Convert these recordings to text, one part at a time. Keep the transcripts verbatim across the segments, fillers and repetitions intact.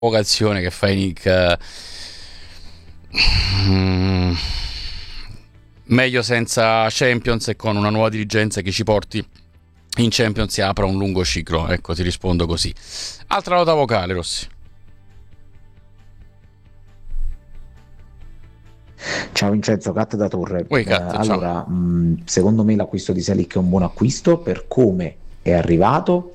vocazione che fai, Nick. Mm, meglio senza Champions e con una nuova dirigenza che ci porti in Champions e apra un lungo ciclo. Ecco, ti rispondo così. Altra nota vocale, Rossi. Ciao Vincenzo, Cat da Torre. Ui, Cat, eh, allora, mh, secondo me l'acquisto di Selic è un buon acquisto per come è arrivato,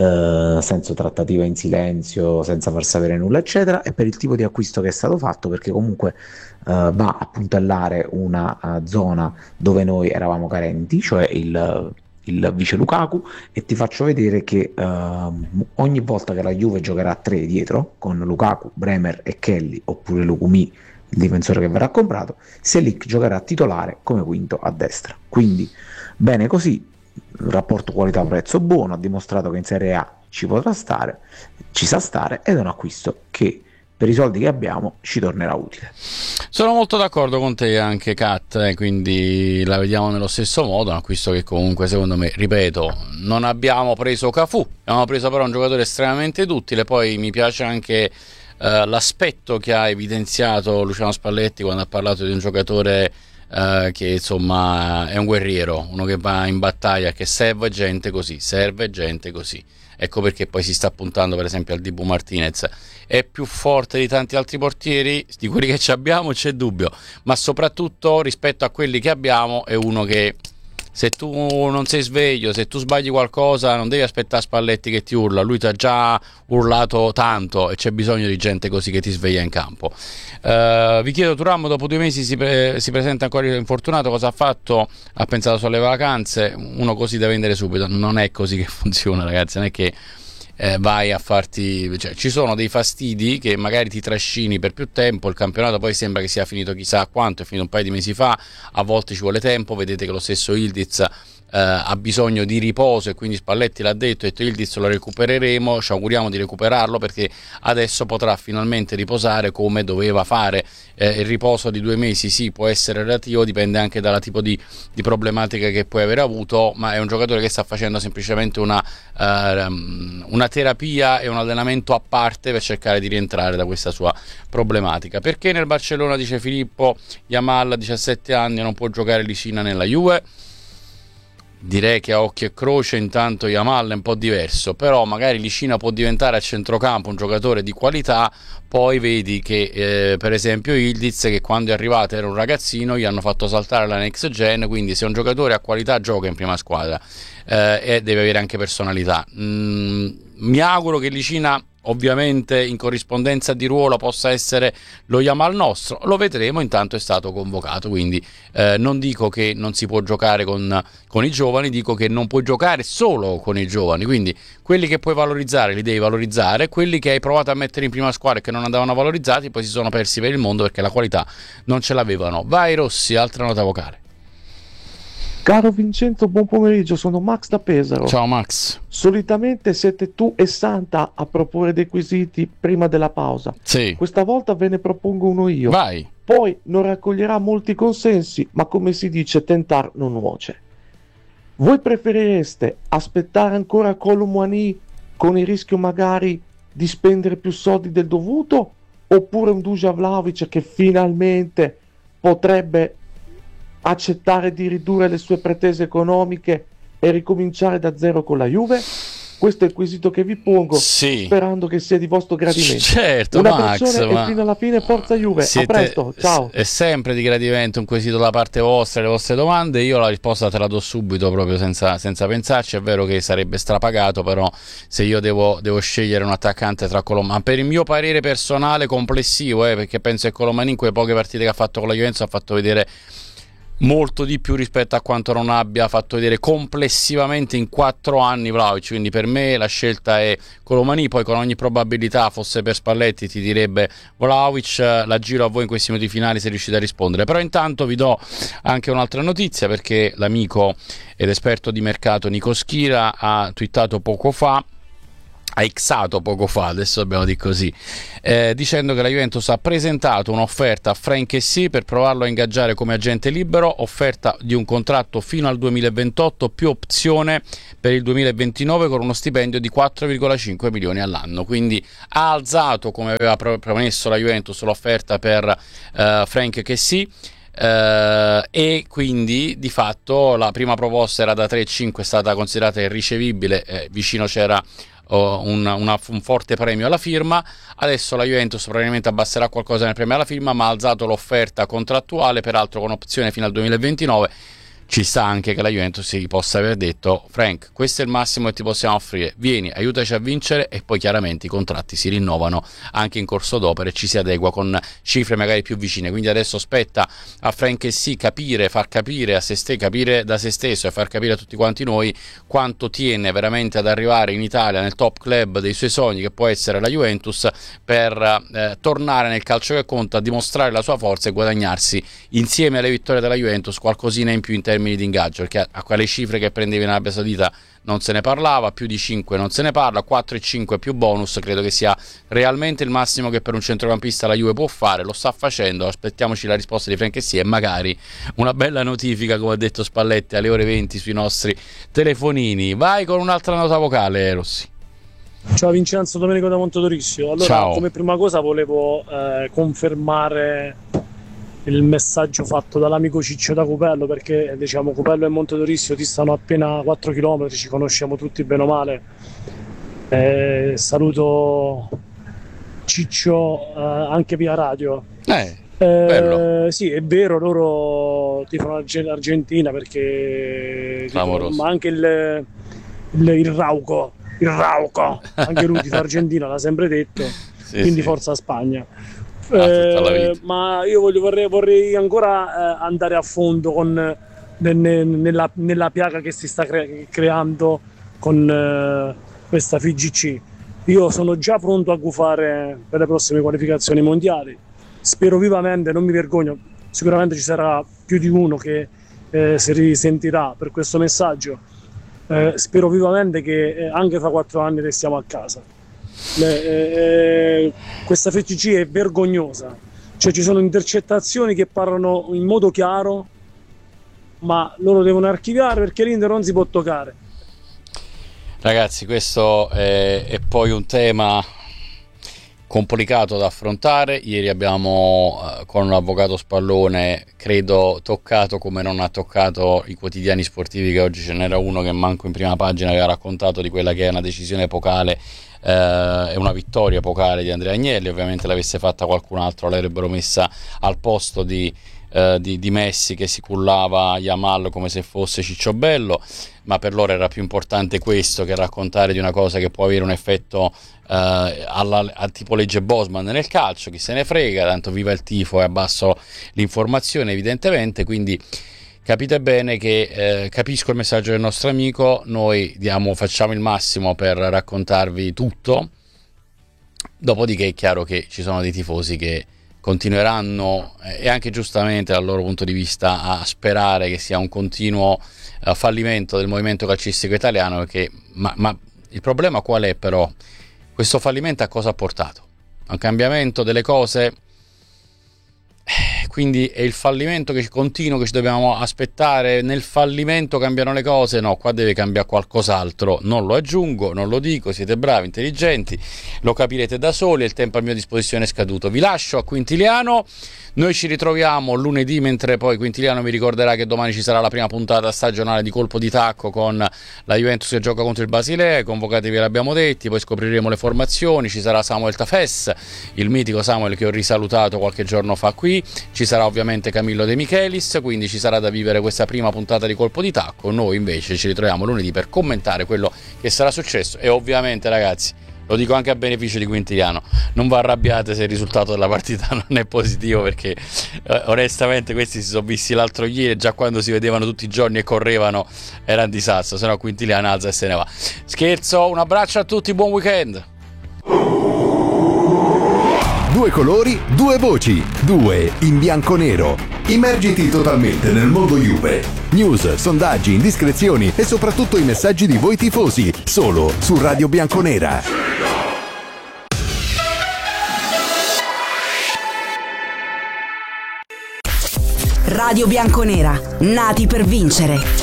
eh, senza trattativa in silenzio, senza far sapere nulla, eccetera, e per il tipo di acquisto che è stato fatto, perché comunque eh, va a puntellare una uh, zona dove noi eravamo carenti, cioè il, il vice Lukaku, e ti faccio vedere che uh, ogni volta che la Juve giocherà a tre dietro, con Lukaku, Bremer e Kelly, oppure Lukumi, il difensore che verrà comprato, Selic giocherà titolare come quinto a destra. Quindi bene così, rapporto qualità-prezzo buono, ha dimostrato che in Serie A ci potrà stare, ci sa stare, ed è un acquisto che per i soldi che abbiamo ci tornerà utile. Sono molto d'accordo con te anche, Kat, eh, quindi la vediamo nello stesso modo. Un acquisto che comunque secondo me, ripeto, non abbiamo preso Cafù, abbiamo preso però un giocatore estremamente duttile. Poi mi piace anche Uh, l'aspetto che ha evidenziato Luciano Spalletti quando ha parlato di un giocatore uh, che insomma è un guerriero, uno che va in battaglia, che serve gente così, serve gente così. Ecco perché poi si sta puntando per esempio al Dibu Martinez. È più forte di tanti altri portieri, di quelli che ci abbiamo c'è dubbio, ma soprattutto rispetto a quelli che abbiamo è uno che, se tu non sei sveglio, se tu sbagli qualcosa, non devi aspettare Spalletti che ti urla. Lui ti ha già urlato tanto e c'è bisogno di gente così che ti sveglia in campo. Uh, vi chiedo, Thuram dopo due mesi si, pre- si presenta ancora infortunato, cosa ha fatto? Ha pensato sulle vacanze? Uno così da vendere subito? Non è così che funziona, ragazzi, non è che Eh, vai a farti, cioè, ci sono dei fastidi che magari ti trascini per più tempo. Il campionato poi sembra che sia finito chissà quanto, è finito un paio di mesi fa, a volte ci vuole tempo. Vedete che lo stesso Ildiz eh, ha bisogno di riposo e quindi Spalletti l'ha detto, ha detto Ildiz lo recupereremo, ci auguriamo di recuperarlo perché adesso potrà finalmente riposare come doveva fare. Eh, il riposo di due mesi sì, può essere relativo, dipende anche dal tipo di, di problematica che puoi aver avuto, ma è un giocatore che sta facendo semplicemente una, uh, una terapia e un allenamento a parte per cercare di rientrare da questa sua problematica. Perché nel Barcellona, dice Filippo, Yamal a diciassette anni non può giocare Licina nella Juve? Direi che a occhio e croce intanto Yamal è un po' diverso, però magari Licina può diventare a centrocampo un giocatore di qualità. Poi vedi che eh, per esempio Ildiz, che quando è arrivato era un ragazzino, gli hanno fatto saltare la next gen, quindi se un giocatore ha qualità gioca in prima squadra eh, e deve avere anche personalità. Mm, mi auguro che Licina ovviamente in corrispondenza di ruolo possa essere lo Yamal nostro, lo vedremo. Intanto è stato convocato, quindi eh, non dico che non si può giocare con, con i giovani, dico che non puoi giocare solo con i giovani, quindi quelli che puoi valorizzare li devi valorizzare, quelli che hai provato a mettere in prima squadra e che non andavano valorizzati poi si sono persi per il mondo perché la qualità non ce l'avevano. Vai Rossi, altra nota vocale. Caro Vincenzo, buon pomeriggio, sono Max da Pesaro. Ciao Max. Solitamente siete tu e Santa a proporre dei quesiti prima della pausa. Sì. Questa volta ve ne propongo uno io. Vai. Poi non raccoglierà molti consensi, ma come si dice, tentar non nuoce. Voi preferireste aspettare ancora Colomouani con il rischio magari di spendere più soldi del dovuto, oppure un Dusan Vlahovic che finalmente potrebbe accettare di ridurre le sue pretese economiche e ricominciare da zero con la Juve? Questo è il quesito che vi pongo, sì, sperando che sia di vostro gradimento. Certo, Un Max, abbraccione ma e fino alla fine forza Juve. siete, A presto, ciao. È sempre di gradimento un quesito da parte vostra, le vostre domande. Io la risposta te la do subito, proprio senza, senza pensarci. È vero che sarebbe strapagato, però se io devo, devo scegliere un attaccante tra Colomani, per il mio parere personale complessivo, eh, perché penso che Colomani in quelle poche partite che ha fatto con la Juventus ha fatto vedere molto di più rispetto a quanto non abbia fatto vedere complessivamente in quattro anni Vlahovic, quindi per me la scelta è Colomani. Poi con ogni probabilità, fosse per Spalletti, ti direbbe Vlahovic. La giro a voi in questi minuti finali se riuscite a rispondere, però intanto vi do anche un'altra notizia, perché l'amico ed esperto di mercato Nico Schira ha twittato poco fa ha ixato poco fa, adesso dobbiamo dire così, eh, dicendo che la Juventus ha presentato un'offerta a Frank Kessie per provarlo a ingaggiare come agente libero, offerta di un contratto fino al duemilaventotto più opzione per il duemilaventinove con uno stipendio di quattro virgola cinque milioni all'anno, quindi ha alzato, come aveva promesso la Juventus, l'offerta per eh, Frank Kessie. Uh, e quindi di fatto la prima proposta era da tre virgola cinque, è stata considerata irricevibile, eh, vicino c'era uh, un, una, un forte premio alla firma. Adesso la Juventus probabilmente abbasserà qualcosa nel premio alla firma, ma ha alzato l'offerta contrattuale, peraltro con opzione fino al duemilaventinove. Ci sta anche che la Juventus si possa aver detto: Frank, questo è il massimo che ti possiamo offrire, vieni, aiutaci a vincere, e poi chiaramente i contratti si rinnovano anche in corso d'opera e ci si adegua con cifre magari più vicine. Quindi adesso spetta a Frank Kessie capire, far capire a se stesso, capire da se stesso e far capire a tutti quanti noi quanto tiene veramente ad arrivare in Italia nel top club dei suoi sogni, che può essere la Juventus, per eh, tornare nel calcio che conta, dimostrare la sua forza e guadagnarsi insieme alle vittorie della Juventus qualcosina in più in termini di ingaggio, perché a quelle cifre che prendeva in Arabia Saudita non se ne parlava, più di cinque non se ne parla, quattro e cinque più bonus credo che sia realmente il massimo che per un centrocampista la Juve può fare. Lo sta facendo, aspettiamoci la risposta di Frank Kessie e magari una bella notifica, come ha detto Spalletti, alle ore venti sui nostri telefonini. Vai con un'altra nota vocale, Rossi. Ciao Vincenzo, Domenico da Montedorissio. Allora, Ciao. Come prima cosa volevo eh, confermare il messaggio fatto dall'amico Ciccio da Cupello, perché diciamo Cupello e Montedorissio ti stanno appena quattro chilometri, ci conosciamo tutti bene o male. Eh, saluto Ciccio eh, anche via radio. Eh, bello. Sì, è vero, loro tifano l'Argentina perché tifano, ma anche il, il, il Rauco, il Rauco, anche lui tifa Argentina, l'ha sempre detto, sì, quindi sì. Forza Spagna. Eh, ma io voglio, vorrei, vorrei ancora eh, andare a fondo con, ne, ne, nella, nella piaga che si sta cre- creando con eh, questa F I G C. Io sono già pronto a gufare per le prossime qualificazioni mondiali, spero vivamente, non mi vergogno, sicuramente ci sarà più di uno che eh, si risentirà per questo messaggio, eh, spero vivamente che eh, anche fra quattro anni restiamo a casa. Le, eh, questa F I G C è vergognosa, cioè ci sono intercettazioni che parlano in modo chiaro, ma loro devono archiviare perché l'Inter non si può toccare. Ragazzi, questo è, è poi un tema complicato da affrontare. Ieri abbiamo eh, con l'avvocato Spallone credo toccato come non ha toccato i quotidiani sportivi, che oggi ce n'era uno che manco in prima pagina aveva raccontato di quella che è una decisione epocale e eh, una vittoria epocale di Andrea Agnelli. Ovviamente l'avesse fatta qualcun altro l'avrebbero messa al posto di Uh, di, di Messi, che si cullava Yamal come se fosse Cicciobello, ma per loro era più importante questo che raccontare di una cosa che può avere un effetto uh, alla, a tipo legge Bosman nel calcio. Chi se ne frega, tanto viva il tifo e abbasso l'informazione evidentemente. Quindi capite bene che eh, capisco il messaggio del nostro amico, noi diamo, facciamo il massimo per raccontarvi tutto, dopodiché è chiaro che ci sono dei tifosi che continueranno, eh, e anche giustamente dal loro punto di vista, a sperare che sia un continuo uh, fallimento del movimento calcistico italiano, perché, ma, ma il problema qual è però? Questo fallimento a cosa ha portato? A un cambiamento delle cose? Quindi è il fallimento che continuo che ci dobbiamo aspettare? Nel fallimento cambiano le cose? No, qua deve cambiare qualcos'altro. Non lo aggiungo, non lo dico, siete bravi, intelligenti, lo capirete da soli, il tempo a mia disposizione è scaduto. Vi lascio a Quintiliano, noi ci ritroviamo lunedì, mentre poi Quintiliano mi ricorderà che domani ci sarà la prima puntata stagionale di Colpo di Tacco con la Juventus che gioca contro il Basilea. Convocatevi, l'abbiamo detti, poi scopriremo le formazioni, ci sarà Samuel Tafes, il mitico Samuel che ho risalutato qualche giorno fa qui, ci sarà ovviamente Camillo De Michelis, quindi ci sarà da vivere questa prima puntata di Colpo di Tacco. Noi invece ci ritroviamo lunedì per commentare quello che sarà successo e ovviamente, ragazzi, lo dico anche a beneficio di Quintiliano, non vi arrabbiate se il risultato della partita non è positivo, perché eh, onestamente questi si sono visti l'altro ieri, già quando si vedevano tutti i giorni e correvano era un disastro, se no Quintiliano alza e se ne va. Scherzo, un abbraccio a tutti, buon weekend. Due colori, due voci, due in bianco-nero. Immergiti totalmente nel mondo Juve. News, sondaggi, indiscrezioni e soprattutto i messaggi di voi tifosi, solo su Radio Bianconera. Radio Bianconera, nati per vincere.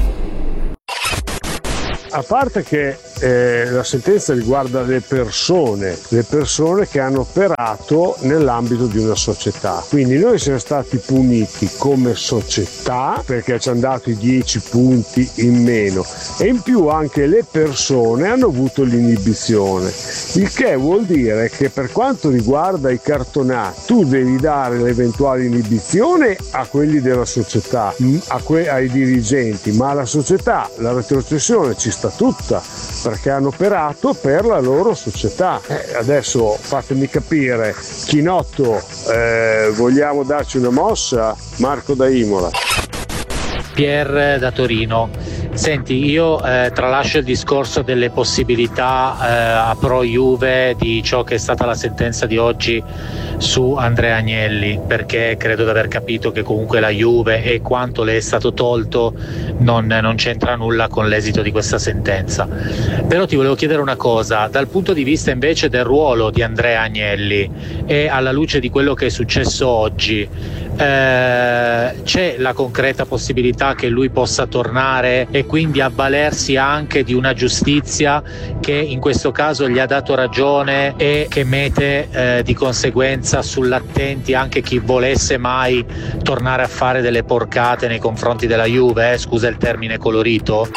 A parte che eh, la sentenza riguarda le persone, le persone che hanno operato nell'ambito di una società. Quindi noi siamo stati puniti come società perché ci hanno dato i dieci punti in meno e in più anche le persone hanno avuto l'inibizione. Il che vuol dire che per quanto riguarda i cartonati tu devi dare l'eventuale inibizione a quelli della società, a que- ai dirigenti, ma alla società la retrocessione ci sta tutta perché hanno operato per la loro società. Eh, adesso fatemi capire, Chinotto, eh, vogliamo darci una mossa? Marco da Imola. Pier da Torino. Senti, io eh, tralascio il discorso delle possibilità eh, a pro Juve di ciò che è stata la sentenza di oggi su Andrea Agnelli, perché credo di aver capito che comunque la Juve e quanto le è stato tolto non, non c'entra nulla con l'esito di questa sentenza. Però ti volevo chiedere una cosa, dal punto di vista invece del ruolo di Andrea Agnelli e alla luce di quello che è successo oggi, eh, c'è la concreta possibilità che lui possa tornare e quindi avvalersi anche di una giustizia che in questo caso gli ha dato ragione e che mette eh, di conseguenza sull'attenti anche chi volesse mai tornare a fare delle porcate nei confronti della Juve, eh? Scusa il termine colorito.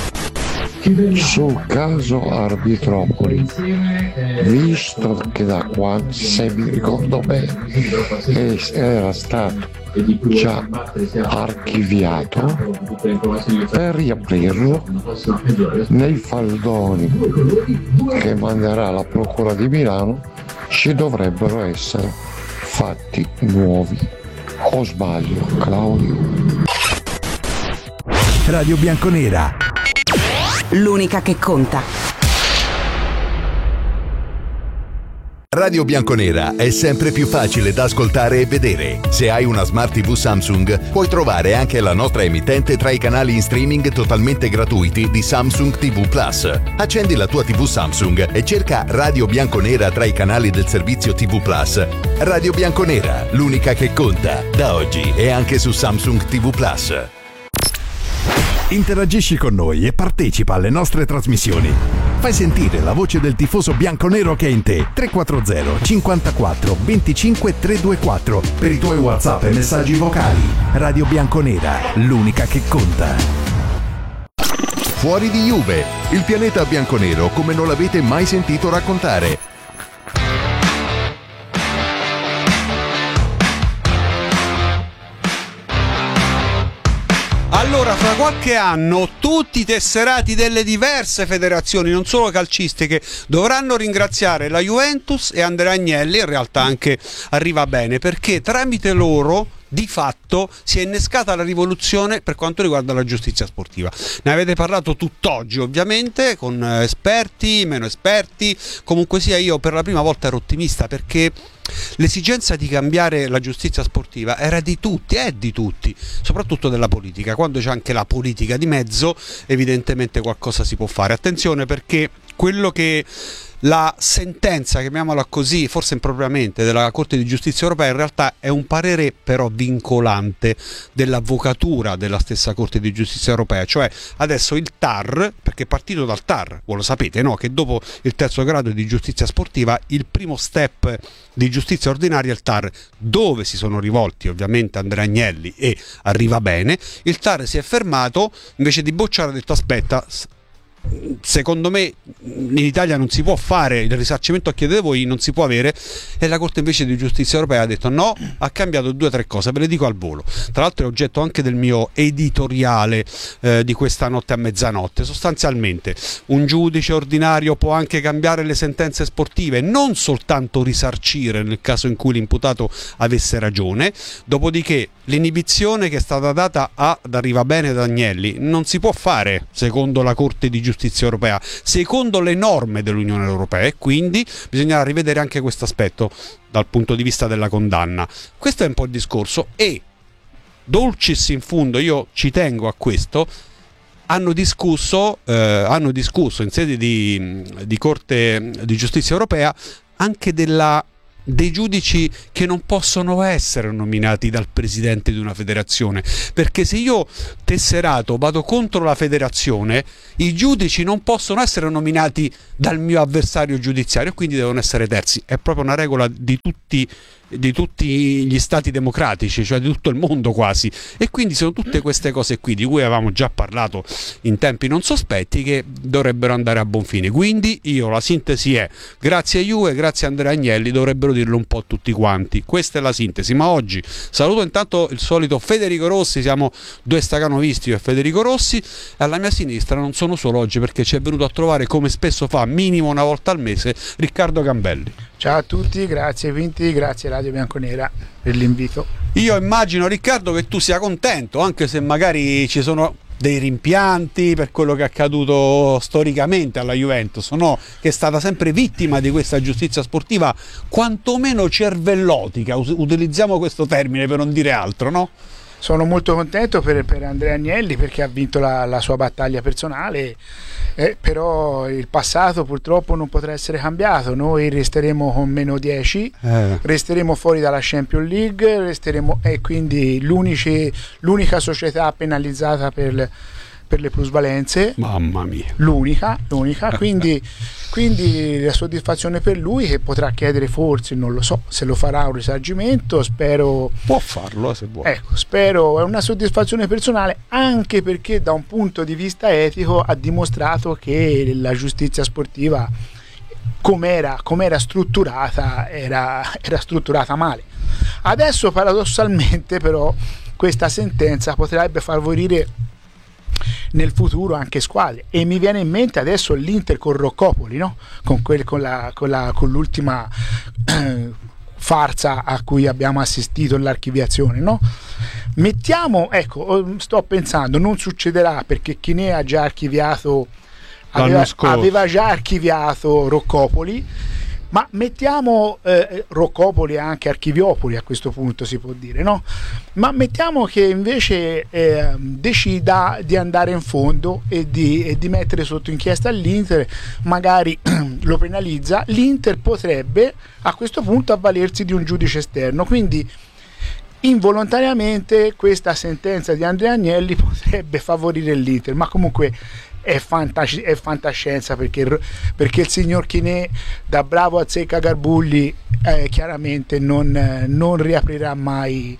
Sul caso Arbitropoli, visto che da quanto, se mi ricordo bene, era stato già archiviato, per riaprirlo nei faldoni che manderà la Procura di Milano ci dovrebbero essere fatti nuovi. O sbaglio, Claudio? Radio Bianconera, l'unica che conta. Radio Bianconera è sempre più facile da ascoltare e vedere. Se hai una Smart tivù Samsung, puoi trovare anche la nostra emittente tra i canali in streaming totalmente gratuiti di Samsung tivù Plus. Accendi la tua tivù Samsung e cerca Radio Bianconera tra i canali del servizio tivù Plus. Radio Bianconera, l'unica che conta, da oggi e anche su Samsung tivù Plus. Interagisci con noi e partecipa alle nostre trasmissioni. Fai sentire la voce del tifoso bianconero che è in te. tre quattro zero cinquantaquattro venticinque trecentoventiquattro per i tuoi WhatsApp e messaggi vocali. Radio Bianconera, l'unica che conta. Fuori di Juve, il pianeta bianconero come non l'avete mai sentito raccontare. Allora, fra qualche anno tutti i tesserati delle diverse federazioni, non solo calcistiche, dovranno ringraziare la Juventus e Andrea Agnelli, in realtà anche Arriva Bene, perché tramite loro di fatto si è innescata la rivoluzione per quanto riguarda la giustizia sportiva. Ne avete parlato tutt'oggi ovviamente con esperti, meno esperti, comunque sia io per la prima volta ero ottimista perché l'esigenza di cambiare la giustizia sportiva era di tutti, è di tutti, soprattutto della politica. Quando c'è anche la politica di mezzo evidentemente qualcosa si può fare. Attenzione, perché quello che la sentenza, chiamiamola così, forse impropriamente, della Corte di Giustizia Europea in realtà è un parere però vincolante dell'avvocatura della stessa Corte di Giustizia Europea, cioè adesso il T A R, perché è partito dal T A R, voi lo sapete, no? Che dopo il terzo grado di giustizia sportiva il primo step di giustizia ordinaria è il T A R, dove si sono rivolti ovviamente Andrea Agnelli e Arriva Bene. Il T A R si è fermato, invece di bocciare ha detto aspetta, secondo me in Italia non si può fare il risarcimento a chiedere voi, non si può avere, e la Corte invece di Giustizia Europea ha detto no, ha cambiato due o tre cose, ve le dico al volo, tra l'altro è oggetto anche del mio editoriale eh, di questa notte a mezzanotte. Sostanzialmente un giudice ordinario può anche cambiare le sentenze sportive, non soltanto risarcire nel caso in cui l'imputato avesse ragione, dopodiché l'inibizione che è stata data ad Arriva Bene ad Agnelli non si può fare secondo la Corte di Giustizia Europea, secondo le norme dell'Unione Europea, e quindi bisogna rivedere anche questo aspetto dal punto di vista della condanna. Questo è un po' il discorso, e dulcis in fundo, io ci tengo a questo, hanno discusso, eh, hanno discusso in sede di, di Corte di Giustizia Europea anche della dei giudici che non possono essere nominati dal presidente di una federazione, perché se io tesserato vado contro la federazione, i giudici non possono essere nominati dal mio avversario giudiziario, quindi devono essere terzi. È proprio una regola di tutti di tutti gli stati democratici, cioè di tutto il mondo quasi, e quindi sono tutte queste cose qui di cui avevamo già parlato in tempi non sospetti che dovrebbero andare a buon fine. Quindi io, la sintesi è: grazie a Juve, grazie a Andrea Agnelli, dovrebbero dirlo un po' tutti quanti. Questa è la sintesi. Ma oggi saluto intanto il solito Federico Rossi, siamo due stacanovisti, io e Federico Rossi, e alla mia sinistra non sono solo oggi, perché ci è venuto a trovare, come spesso fa, minimo una volta al mese, Riccardo Gambelli. Ciao a tutti, grazie Vinti, grazie Radio Bianconera per l'invito. Io immagino, Riccardo, che tu sia contento, anche se magari ci sono dei rimpianti per quello che è accaduto storicamente alla Juventus, no? Che è stata sempre vittima di questa giustizia sportiva quantomeno cervellotica, utilizziamo questo termine per non dire altro, no? Sono molto contento per, per Andrea Agnelli, perché ha vinto la, la sua battaglia personale, eh, però il passato purtroppo non potrà essere cambiato. Noi resteremo con meno dieci, eh. resteremo fuori dalla Champions League, resteremo, e quindi l'unica società penalizzata per, per le plusvalenze. Mamma mia. L'unica, l'unica. Quindi, quindi la soddisfazione per lui, che potrà chiedere, forse, non lo so, se lo farà un risarcimento, spero. Può farlo se vuole. Ecco, spero, è una soddisfazione personale, anche perché da un punto di vista etico ha dimostrato che la giustizia sportiva, com'era, com'era strutturata, era, era strutturata male. Adesso paradossalmente però questa sentenza potrebbe favorire nel futuro anche squadre, e mi viene in mente adesso l'Inter con Roccopoli, no? Con, quel, con, la, con, la, con l'ultima eh, farsa a cui abbiamo assistito, l'archiviazione, no? Mettiamo, ecco, sto pensando, non succederà, perché Chiné ha già archiviato, aveva, aveva già archiviato Roccopoli, ma mettiamo eh, Roccopoli e anche Archiviopoli, a questo punto si può dire, no? Ma mettiamo che invece eh, decida di andare in fondo e di, e di mettere sotto inchiesta l'Inter, magari lo penalizza, l'Inter potrebbe a questo punto avvalersi di un giudice esterno, quindi involontariamente questa sentenza di Andrea Agnelli potrebbe favorire l'Inter, ma comunque È, fantas- è fantascienza, perché, perché il signor Chiné, da bravo azzecca Garbugli, eh, chiaramente non, eh, non riaprirà mai.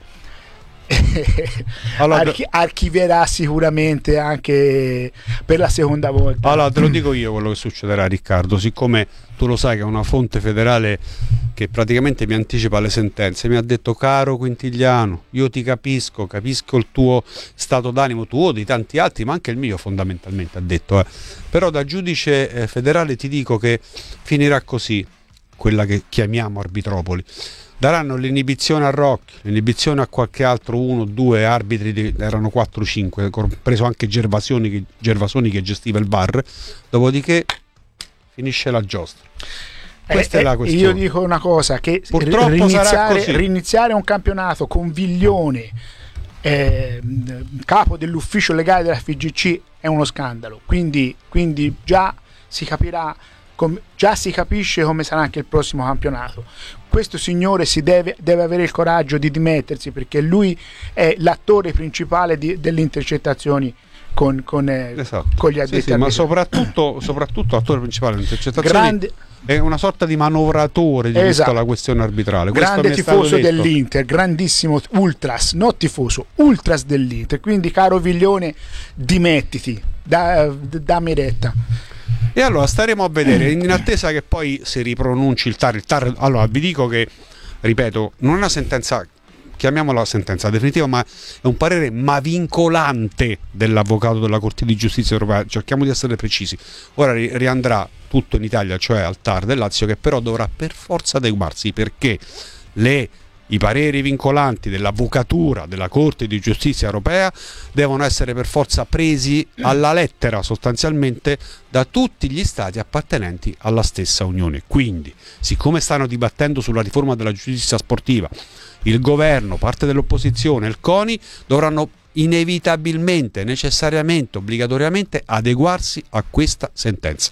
Allora, Archi- archivierà sicuramente anche per la seconda volta. Allora te lo dico io quello che succederà, Riccardo, siccome tu lo sai che è una fonte federale che praticamente mi anticipa le sentenze, mi ha detto: caro Quintigliano, io ti capisco, capisco il tuo stato d'animo, tuo, di tanti altri, ma anche il mio fondamentalmente, ha detto, eh. però da giudice eh, federale ti dico che finirà così, quella che chiamiamo arbitropoli. Daranno l'inibizione a Rocchi, l'inibizione a qualche altro uno, due arbitri, di, erano quattro cinque, compreso anche Gervasoni che, Gervasoni che gestiva il V A R, dopodiché finisce la giostra. Questa eh, è la questione. Io dico una cosa, che purtroppo riniziare, riniziare un campionato con Viglione, eh, capo dell'ufficio legale della F I G C, è uno scandalo, quindi, quindi già si capirà, com- già si capisce come sarà anche il prossimo campionato. Questo signore si deve, deve avere il coraggio di dimettersi, perché lui è l'attore principale di, delle intercettazioni con, con, eh, esatto. con gli addetti. Sì, sì, ma soprattutto, soprattutto l'attore principale delle intercettazioni. Grande, è una sorta di manovratore di esatto. tutta la questione arbitrale. Grande tifoso dell'Inter, grandissimo ultras, non tifoso, ultras dell'Inter. Quindi, caro Viglione, dimettiti, da, dammi retta. E allora staremo a vedere, in attesa che poi si ripronunci il T A R. Il T A R, allora vi dico che, ripeto, non è una sentenza, chiamiamola sentenza definitiva, ma è un parere ma vincolante dell'avvocato della Corte di Giustizia Europea. Cerchiamo di essere precisi. Ora ri- riandrà tutto in Italia, cioè al T A R del Lazio, che però dovrà per forza adeguarsi, perché le i pareri vincolanti dell'avvocatura della Corte di Giustizia Europea devono essere per forza presi alla lettera, sostanzialmente, da tutti gli stati appartenenti alla stessa Unione. Quindi, siccome stanno dibattendo sulla riforma della giustizia sportiva, il governo, parte dell'opposizione, il CONI dovranno inevitabilmente, necessariamente, obbligatoriamente adeguarsi a questa sentenza.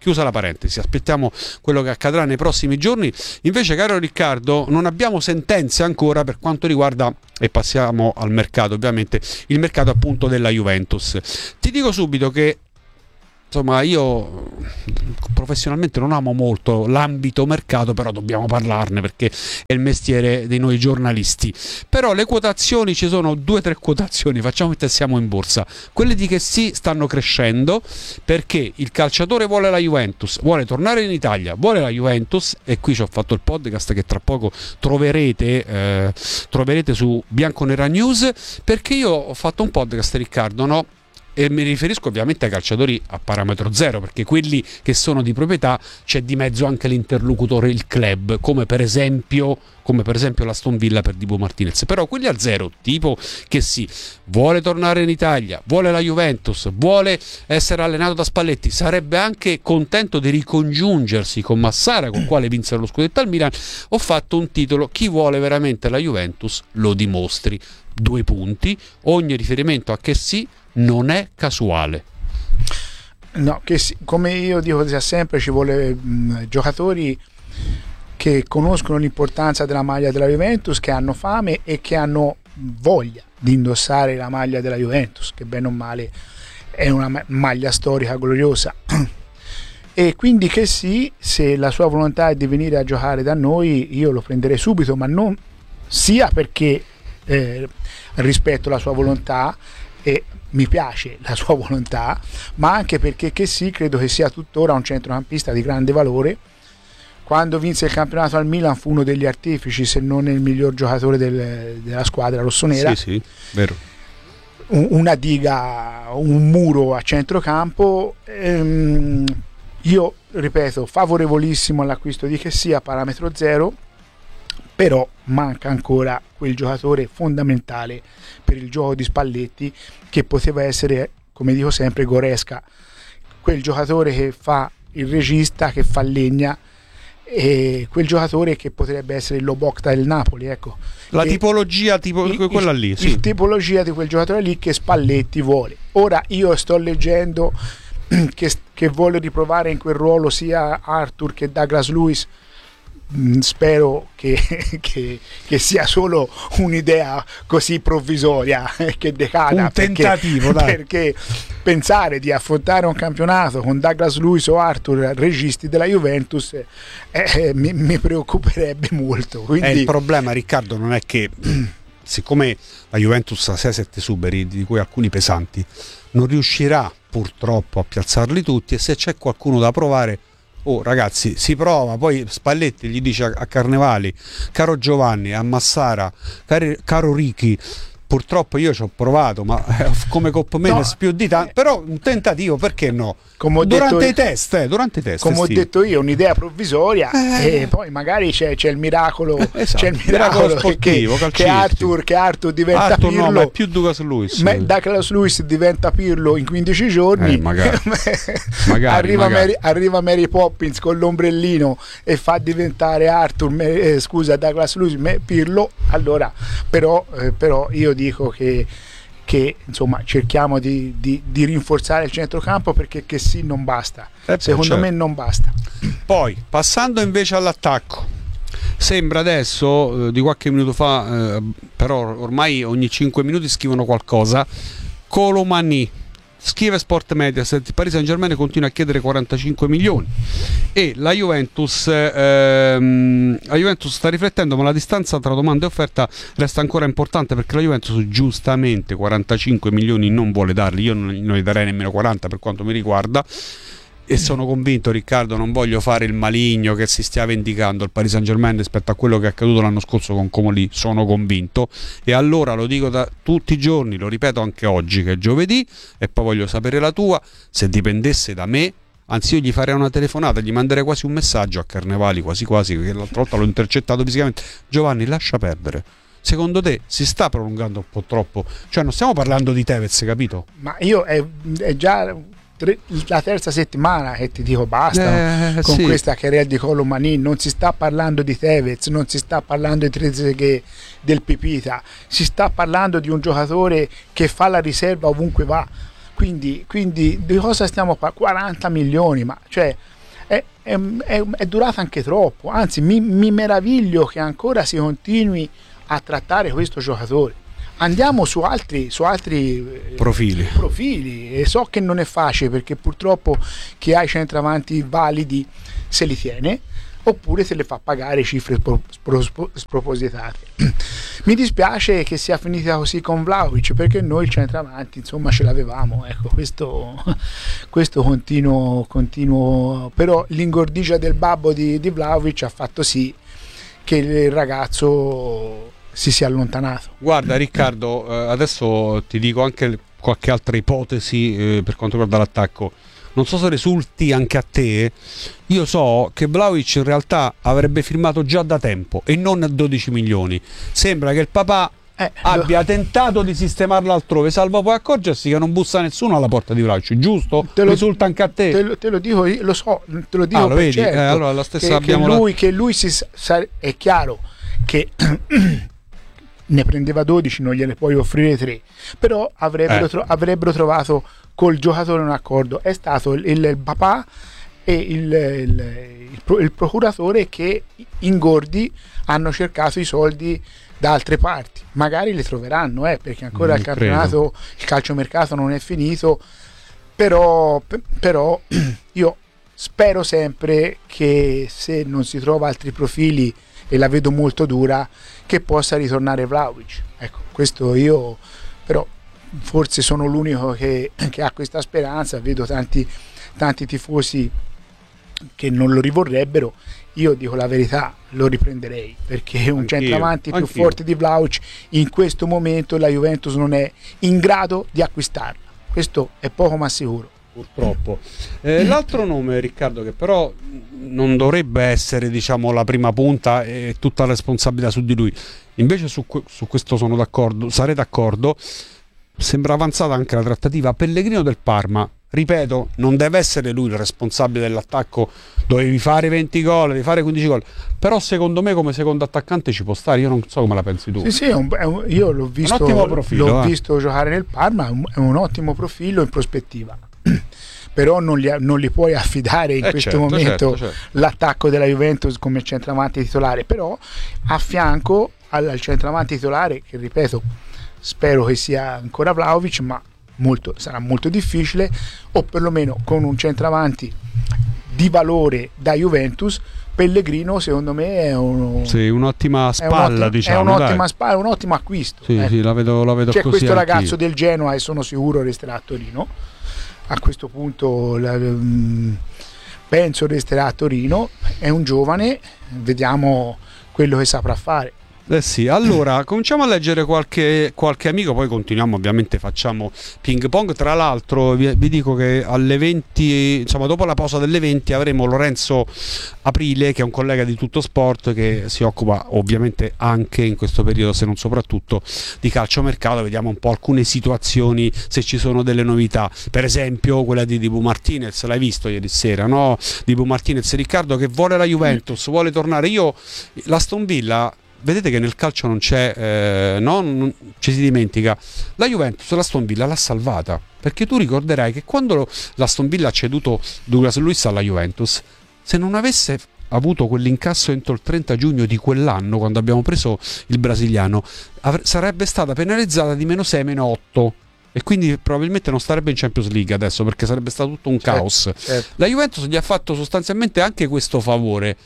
chiusa la parentesi, aspettiamo quello che accadrà nei prossimi giorni. Invece, caro Riccardo, non abbiamo sentenze ancora per quanto riguarda, e passiamo al mercato, ovviamente il mercato appunto della Juventus. Ti dico subito che insomma io professionalmente non amo molto l'ambito mercato, però dobbiamo parlarne perché è il mestiere di noi giornalisti. Però le quotazioni, ci sono due o tre quotazioni, facciamo che siamo in borsa, quelle di che sì stanno crescendo perché il calciatore vuole la Juventus, vuole tornare in Italia, vuole la Juventus, e qui ci ho fatto il podcast che tra poco troverete eh, troverete su Bianconera News, perché io ho fatto un podcast, Riccardo, no? E mi riferisco ovviamente ai calciatori a parametro zero, perché quelli che sono di proprietà c'è di mezzo anche l'interlocutore, il club, come per esempio come per esempio l'Aston Villa per Dibu Martinez. Però quelli a zero, tipo che sì, vuole tornare in Italia, vuole la Juventus, vuole essere allenato da Spalletti, sarebbe anche contento di ricongiungersi con Massara, con il quale vinse lo scudetto al Milan, ho fatto un titolo: chi vuole veramente la Juventus lo dimostri. Due punti, ogni riferimento a che sì non è casuale. No, che sì, come io dico sempre, ci vuole mh, giocatori che conoscono l'importanza della maglia della Juventus, che hanno fame e che hanno voglia di indossare la maglia della Juventus, che bene o male è una maglia storica gloriosa. E quindi che sì, se la sua volontà è di venire a giocare da noi, io lo prenderei subito, ma non sia perché eh, rispetto la sua volontà e mi piace la sua volontà, ma anche perché che sì, credo che sia tuttora un centrocampista di grande valore. Quando vinse il campionato al Milan fu uno degli artefici, se non il miglior giocatore del, della squadra rossonera. Sì, sì, vero. Un, una diga, un muro a centrocampo. Ehm, io ripeto, favorevolissimo all'acquisto di che sia parametro zero, però manca ancora quel giocatore fondamentale per il gioco di Spalletti, che poteva essere, come dico sempre, Goretzka, quel giocatore che fa il regista, che fa legna, e quel giocatore che potrebbe essere il Lobotka del Napoli, ecco. La e tipologia tipo il, quella lì, il, sì. il tipologia di quel giocatore lì che Spalletti vuole. Ora io sto leggendo che, che vuole riprovare in quel ruolo sia Arthur che Douglas Luiz. Spero che, che, che sia solo un'idea così provvisoria, che decada, un tentativo, perché, dai. perché pensare di affrontare un campionato con Douglas Luiz o Arthur registi della Juventus eh, eh, mi, mi preoccuperebbe molto. Quindi... Eh, il problema, Riccardo, non è che siccome la Juventus ha sei sette suberi, di cui alcuni pesanti, non riuscirà purtroppo a piazzarli tutti, e se c'è qualcuno da provare, oh ragazzi, si prova. Poi Spalletti gli dice a, a Carnevali: caro Giovanni, a Massara, cari, caro Ricky, purtroppo io ci ho provato, ma eh, come Coppa Mendes no, più di tanto, però un tentativo, perché no? Come ho durante detto, i test, eh, durante i test. Come sti. ho detto io, un'idea provvisoria, eh. e poi magari c'è, c'è il miracolo, esatto. c'è il miracolo, miracolo sportivo, che, che Arthur, che Arthur diventa Arthur Pirlo. No, ma è più Douglas Luiz. Ma Douglas Luiz diventa Pirlo in quindici giorni. Eh, magari. magari, arriva, magari. Mary, arriva Mary Poppins con l'ombrellino e fa diventare Arthur, eh, scusa, Douglas Luiz Pirlo. Allora, però, eh, però io dico che che insomma cerchiamo di, di, di rinforzare il centrocampo, perché che sì non basta, eh, secondo certo. me non basta. Poi passando invece all'attacco, sembra adesso eh, di qualche minuto fa, eh, però ormai ogni cinque minuti scrivono qualcosa. Colomani, scrive Sport Mediaset, il Paris Saint-Germain continua a chiedere quarantacinque milioni e la Juventus ehm, la Juventus sta riflettendo, ma la distanza tra domanda e offerta resta ancora importante, perché la Juventus giustamente quarantacinque milioni non vuole darli. Io non, non gli darei nemmeno quaranta per quanto mi riguarda, e sono convinto, Riccardo, non voglio fare il maligno che si stia vendicando il Paris Saint-Germain rispetto a quello che è accaduto l'anno scorso con Comolli, sono convinto, e allora lo dico da tutti i giorni, lo ripeto anche oggi che è giovedì, e poi voglio sapere la tua. Se dipendesse da me, anzi io gli farei una telefonata, gli manderei quasi un messaggio a Carnevali, quasi quasi, perché l'altra volta l'ho intercettato fisicamente: Giovanni, lascia perdere. Secondo te si sta prolungando un po' troppo? Cioè non stiamo parlando di Tevez, capito? Ma io è, è già la terza settimana che ti dico basta, eh, con sì. questa querela di Colomani. Non si sta parlando di Tevez, non si sta parlando di Trezeguet, del Pipita, si sta parlando di un giocatore che fa la riserva ovunque va. Quindi, quindi di cosa stiamo parlando? quaranta milioni, ma cioè è, è, è durata anche troppo, anzi mi, mi meraviglio che ancora si continui a trattare questo giocatore. Andiamo su altri, su altri profili. profili e so che non è facile, perché purtroppo chi ha i centravanti validi se li tiene, oppure se le fa pagare cifre spro, spro, spropositate. Mi dispiace che sia finita così con Vlahovic, perché noi il centravanti insomma ce l'avevamo, ecco, questo, questo continuo, continuo, però l'ingordigia del babbo di, di Vlahovic ha fatto sì che il ragazzo si sia allontanato. Guarda Riccardo, eh, adesso ti dico anche qualche altra ipotesi eh, per quanto riguarda l'attacco. Non so se risulti anche a te, io so che Vlahovic in realtà avrebbe firmato già da tempo e non a dodici milioni. Sembra che il papà eh, abbia lo... tentato di sistemarlo altrove, salvo poi accorgersi che non bussa nessuno alla porta di Vlahovic, giusto? Te lo, risulta anche a te? Te lo, te lo dico, lo so, te lo dico ah, lo per vedi? certo, Eh, allora la stessa che, abbiamo che lui, la... che lui si sa, è chiaro che ne prendeva dodici, non gliene puoi offrire tre, però avrebbero, eh. tro- avrebbero trovato col giocatore un accordo. È stato il, il papà e il, il, il, il procuratore che ingordi hanno cercato i soldi da altre parti, magari le troveranno eh, perché ancora non il campionato, credo. Il calciomercato non è finito, però, però io spero sempre che se non si trova altri profili, e la vedo molto dura, che possa ritornare Vlahovic. Ecco, questo io però forse sono l'unico che, che ha questa speranza, vedo tanti, tanti tifosi che non lo rivorrebbero. Io dico la verità, lo riprenderei, perché un anch'io, centravanti più anch'io. forte di Vlahovic in questo momento la Juventus non è in grado di acquistarlo, questo è poco ma sicuro. Purtroppo. Eh, l'altro nome, Riccardo, che però non dovrebbe essere, diciamo, la prima punta e tutta la responsabilità su di lui, invece su, su questo sono d'accordo, sarei d'accordo. Sembra avanzata anche la trattativa. Pellegrino del Parma, ripeto, non deve essere lui il responsabile dell'attacco, dovevi fare venti gol, devi fare quindici gol, però secondo me come secondo attaccante ci può stare. Io non so come la pensi tu. Sì, sì, è un, è un, io l'ho visto, un ottimo profilo, l'ho eh. visto giocare nel Parma, è un, è un ottimo profilo in prospettiva. Però non li, non li puoi affidare in eh questo certo, momento certo, certo. l'attacco della Juventus come centravanti titolare, però a fianco al, al centravanti titolare, che ripeto spero che sia ancora Vlahovic, ma molto, sarà molto difficile, o perlomeno con un centravanti di valore da Juventus, Pellegrino secondo me è, uno, sì, un'ottima spalla, è un'ottima, diciamo, è un'ottima spalla, è un ottimo acquisto. Sì, eh. sì, la vedo, la vedo C'è così questo anch'io. ragazzo del Genoa e sono sicuro resterà a Torino. A questo punto la, um, penso resterà a Torino, è un giovane, vediamo quello che saprà fare. Eh sì, allora cominciamo a leggere qualche, qualche amico, poi continuiamo, ovviamente facciamo ping pong. Tra l'altro vi, vi dico che alle venti, insomma dopo la pausa delle venti, avremo Lorenzo Aprile, che è un collega di Tutto Sport, che si occupa ovviamente anche in questo periodo, se non soprattutto, di calciomercato. Vediamo un po' alcune situazioni, se ci sono delle novità, per esempio quella di Dibu Martinez, l'hai visto ieri sera, no? Dibu Martinez, Riccardo, che vuole la Juventus, vuole tornare. Io l'Aston Villa, vedete che nel calcio non c'è, eh, no? Non, ci si dimentica. La Juventus, l'Aston Villa l'ha salvata, perché tu ricorderai che quando l'Aston Villa ha ceduto Douglas Luiz alla Juventus, se non avesse avuto quell'incasso entro il trenta giugno di quell'anno, quando abbiamo preso il brasiliano, avre- sarebbe stata penalizzata di meno sei, meno otto, e quindi probabilmente non starebbe in Champions League adesso, perché sarebbe stato tutto un certo, caos. Certo. La Juventus gli ha fatto sostanzialmente anche questo favore.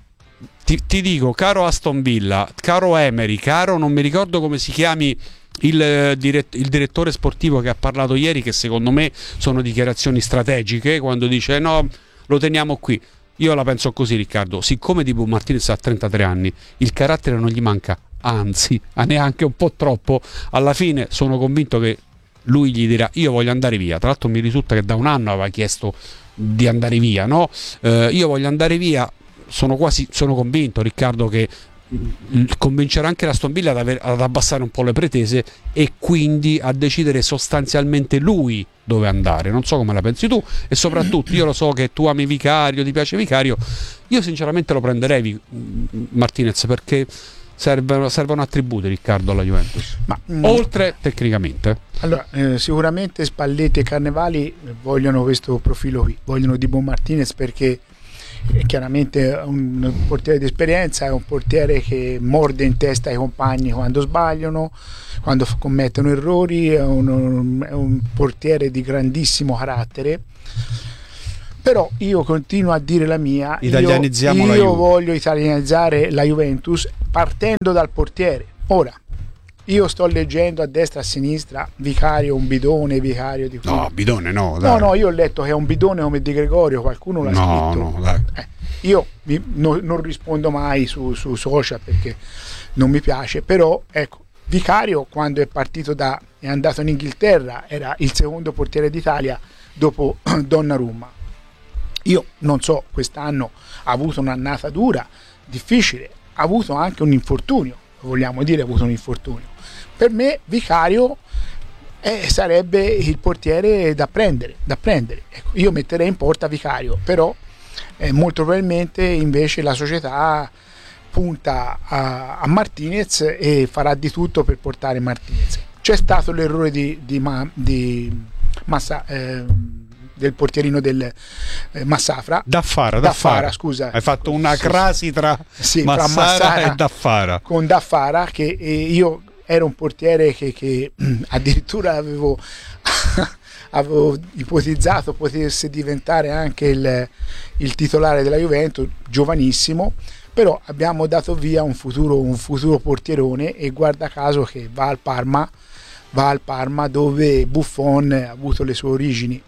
Ti, ti dico, caro Aston Villa, caro Emery, caro non mi ricordo come si chiami il, dirett- il direttore sportivo che ha parlato ieri, che secondo me sono dichiarazioni strategiche, quando dice no, lo teniamo qui. Io la penso così, Riccardo, siccome Dibu Martinez ha trentatré anni, il carattere non gli manca, anzi, neanche un po' troppo. Alla fine sono convinto che lui gli dirà io voglio andare via. Tra l'altro mi risulta che da un anno aveva chiesto di andare via, no? Eh, io voglio andare via. Sono quasi sono convinto, Riccardo, che convincerà anche l'Aston Villa ad, aver, ad abbassare un po' le pretese e quindi a decidere sostanzialmente lui dove andare. Non so come la pensi tu, e soprattutto io lo so che tu ami Vicario, ti piace Vicario. Io sinceramente lo prenderei Martinez, perché servono, servono attributi, Riccardo, alla Juventus, ma oltre tecnicamente. Allora, eh, sicuramente Spalletti e Carnevali vogliono questo profilo qui, vogliono Dibu Martinez, perché è chiaramente un portiere di esperienza, è un portiere che morde in testa ai compagni quando sbagliano, quando commettono errori, è un, è un portiere di grandissimo carattere. Però io continuo a dire la mia, italianizziamo io, la io Juve. voglio italianizzare la Juventus partendo dal portiere. Ora, io sto leggendo a destra e a sinistra Vicario un bidone, Vicario di qui. No, bidone no, dai. No, no, io ho letto che è un bidone come Di Gregorio, qualcuno l'ha no, scritto. No, dai. Eh, io mi, no, non rispondo mai su, su social perché non mi piace, però ecco, Vicario quando è partito da è andato in Inghilterra era il secondo portiere d'Italia dopo Donnarumma. Io non so, quest'anno ha avuto un'annata dura, difficile, ha avuto anche un infortunio, vogliamo dire ha avuto un infortunio. Per me Vicario eh, sarebbe il portiere da prendere, da prendere. Ecco, io metterei in porta Vicario, però eh, molto probabilmente invece la società punta a, a Martinez e farà di tutto per portare Martinez. C'è stato l'errore di, di, Ma, di Massa, eh, del portierino del eh, Massafra Daffara, Daffara, Daffara, scusa. Hai fatto una crasi tra, sì, Massara, tra Massara e Daffara. Con Daffara che eh, io ero un portiere che, che addirittura avevo, avevo ipotizzato potesse diventare anche il, il titolare della Juventus, giovanissimo, però abbiamo dato via un futuro, un futuro portierone e guarda caso che va al Parma, va al Parma dove Buffon ha avuto le sue origini.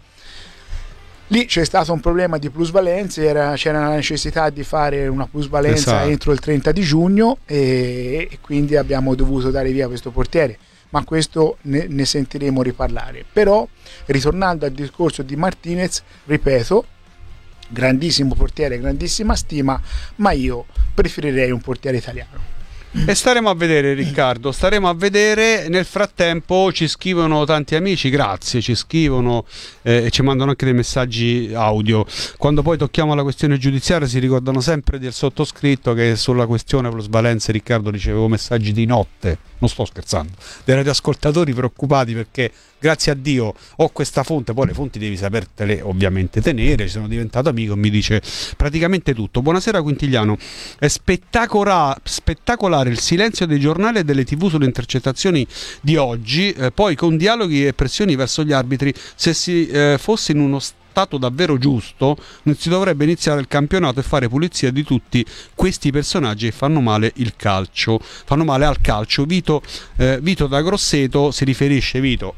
Lì c'è stato un problema di plusvalenze, era, c'era la necessità di fare una plusvalenza esatto. entro il trenta di giugno e, e quindi abbiamo dovuto dare via questo portiere, ma questo ne, ne sentiremo riparlare. Però ritornando al discorso di Martinez, ripeto, grandissimo portiere, grandissima stima, ma io preferirei un portiere italiano. E staremo a vedere, Riccardo, staremo a vedere. Nel frattempo ci scrivono tanti amici, grazie, ci scrivono e eh, ci mandano anche dei messaggi audio. Quando poi tocchiamo la questione giudiziaria si ricordano sempre del sottoscritto che sulla questione plusvalenze, Riccardo, ricevevo messaggi di notte, non sto scherzando, dei radioascoltatori preoccupati perché grazie a Dio ho questa fonte, poi le fonti devi sapertele ovviamente tenere, ci sono diventato amico, mi dice praticamente tutto. Buonasera Quintigliano, è spettacola- spettacolare il silenzio dei giornali e delle tv sulle intercettazioni di oggi, eh, poi con dialoghi e pressioni verso gli arbitri. Se si eh, fosse in uno stato davvero giusto non si dovrebbe iniziare il campionato e fare pulizia di tutti questi personaggi che fanno male il calcio, fanno male al calcio. Vito, eh, Vito da Grosseto si riferisce, Vito,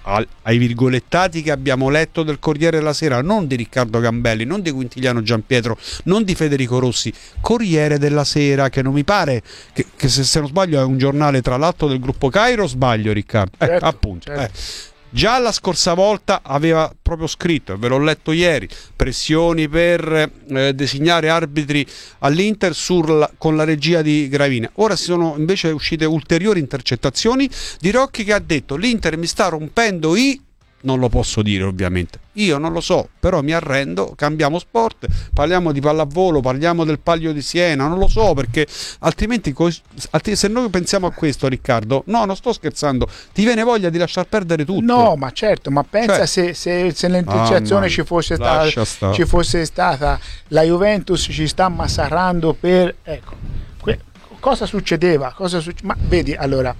ai virgolettati che abbiamo letto del Corriere della Sera, non di Riccardo Gambelli, non di Quintigliano Giampietro, non di Federico Rossi, Corriere della Sera, che non mi pare che, che se, se non sbaglio è un giornale tra l'altro del gruppo Cairo, sbaglio Riccardo? Eh, certo, appunto certo. Eh. Già la scorsa volta aveva proprio scritto, e ve l'ho letto ieri, pressioni per eh, designare arbitri all'Inter sul, con la regia di Gravina. Ora si sono invece uscite ulteriori intercettazioni di Rocchi che ha detto l'Inter mi sta rompendo i... non lo posso dire ovviamente, io non lo so, però mi arrendo, cambiamo sport, parliamo di pallavolo, parliamo del Palio di Siena, non lo so, perché altrimenti se noi pensiamo a questo, Riccardo, no, non sto scherzando, ti viene voglia di lasciar perdere tutto. No, ma certo, ma pensa cioè, se, se, se l'intercettazione ah, ci, fosse stata, ci fosse stata la Juventus ci sta massacrando per... ecco, que- cosa succedeva? Cosa succe- ma vedi, allora...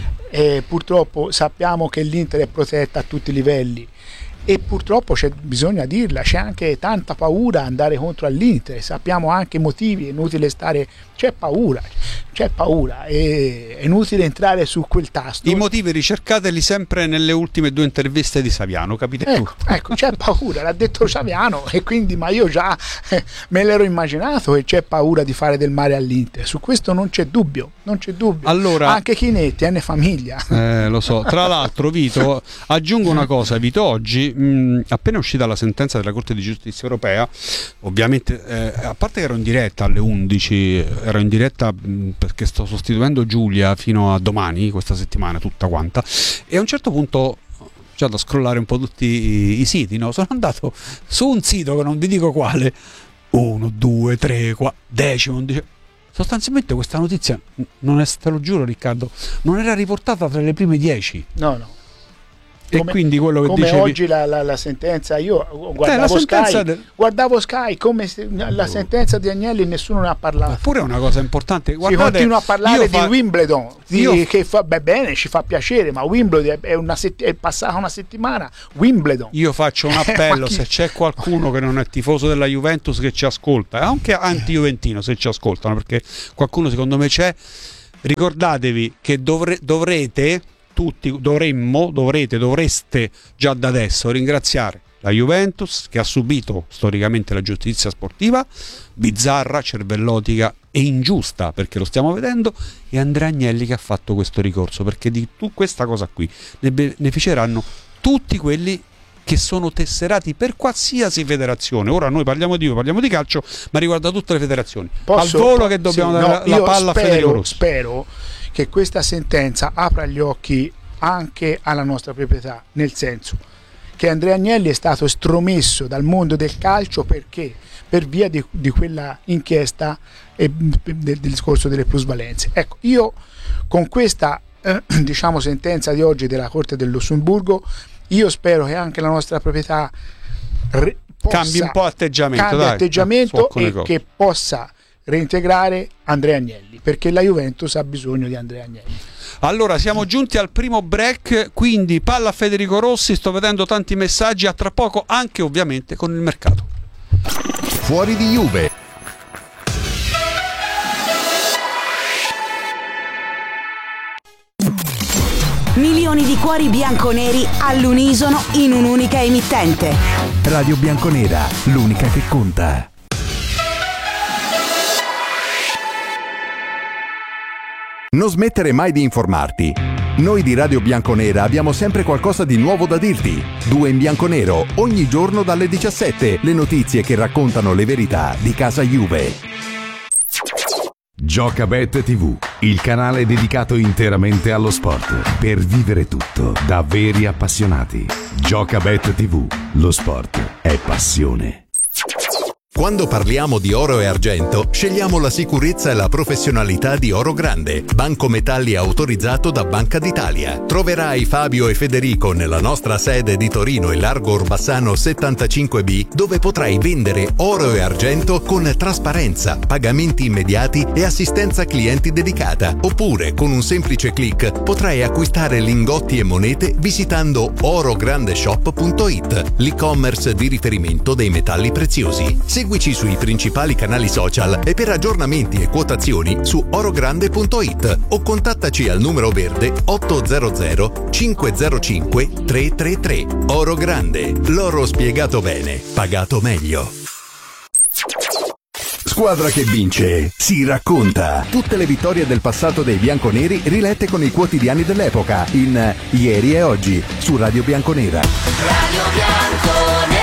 Eh, purtroppo sappiamo che l'Inter è protetta a tutti i livelli e purtroppo c'è, bisogna dirla, c'è anche tanta paura andare contro all'Inter, sappiamo anche i motivi, è inutile stare, c'è paura, c'è paura, è inutile entrare su quel tasto. I motivi ricercateli sempre nelle ultime due interviste di Saviano, capite ecco, tutto. Ecco, c'è paura, l'ha detto Saviano e quindi, ma io già eh, me l'ero immaginato che c'è paura di fare del male all'Inter, su questo non c'è dubbio, non c'è dubbio. Allora, anche Chinetti, è famiglia. Eh, lo so, tra l'altro Vito, aggiungo una cosa, Vito, oggi mh, appena uscita la sentenza della Corte di Giustizia Europea, ovviamente eh, a parte che ero in diretta alle undici, ero in diretta mh, perché sto sostituendo Giulia fino a domani, questa settimana tutta quanta, e a un certo punto c'è da scrollare un po' tutti i, i siti, no? Sono andato su un sito che non vi dico quale, uno, due, tre, quattro, decimo, undicesimo. Sostanzialmente questa notizia non è, te lo giuro Riccardo, non era riportata tra le prime dieci. No, no. E come, quindi quello che come dicevi... oggi la, la, la sentenza, io guardavo, eh, Sky, de... guardavo Sky come se, la sentenza di Agnelli nessuno ne ha parlato. Pure è una cosa importante. Guardate, si continua a parlare di fa... Wimbledon, di, io... che fa beh, bene, ci fa piacere, ma Wimbledon è, una sett... è passata una settimana. Wimbledon. Io faccio un appello, chi... se c'è qualcuno che non è tifoso della Juventus che ci ascolta, anche anti-juventino se ci ascoltano, perché qualcuno secondo me c'è, ricordatevi che dovre... dovrete tutti dovremmo, dovrete, dovreste già da adesso ringraziare la Juventus, che ha subito storicamente la giustizia sportiva bizzarra, cervellotica e ingiusta, perché lo stiamo vedendo, e Andrea Agnelli che ha fatto questo ricorso, perché di tu questa cosa qui ne beneficeranno tutti quelli che sono tesserati per qualsiasi federazione. Ora noi parliamo di parliamo di calcio, ma riguarda tutte le federazioni. Posso, al volo che dobbiamo sì, dare no, la palla spero, a Federico Rossi. Spero che questa sentenza apra gli occhi anche alla nostra proprietà, nel senso che Andrea Agnelli è stato estromesso dal mondo del calcio perché per via di, di quella inchiesta e del, del discorso delle plusvalenze. Ecco, io con questa eh, diciamo sentenza di oggi della Corte del Lussemburgo, io spero che anche la nostra proprietà re, possa, cambi un po' atteggiamento, cambi dai, atteggiamento eh, e cose. che possa reintegrare Andrea Agnelli, perché la Juventus ha bisogno di Andrea Agnelli. Allora siamo giunti al primo break, quindi palla a Federico Rossi, sto vedendo tanti messaggi, a tra poco anche ovviamente con il mercato. Fuori di Juve. Milioni di cuori bianconeri all'unisono in un'unica emittente. Radio Bianconera, l'unica che conta. Non smettere mai di informarti. Noi di Radio Bianconera abbiamo sempre qualcosa di nuovo da dirti. Due in bianconero, ogni giorno dalle diciassette, le notizie che raccontano le verità di casa Juve. Giocabet tivù, il canale dedicato interamente allo sport, per vivere tutto da veri appassionati. Giocabet tivù, lo sport è passione. Quando parliamo di oro e argento, scegliamo la sicurezza e la professionalità di Oro Grande, banco metalli autorizzato da Banca d'Italia. Troverai Fabio e Federico nella nostra sede di Torino e Largo Orbassano settantacinque B, dove potrai vendere oro e argento con trasparenza, pagamenti immediati e assistenza clienti dedicata. Oppure, con un semplice click, potrai acquistare lingotti e monete visitando orograndeshop punto it, l'e-commerce di riferimento dei metalli preziosi. Seguici sui principali canali social e per aggiornamenti e quotazioni su orogrande punto it o contattaci al numero verde ottocento cinquecentocinque trecentotrentatré. Oro Grande, l'oro spiegato bene, pagato meglio. Squadra che vince si racconta. Tutte le vittorie del passato dei bianconeri rilette con i quotidiani dell'epoca in Ieri e Oggi su Radio Bianconera. Radio Bianconera.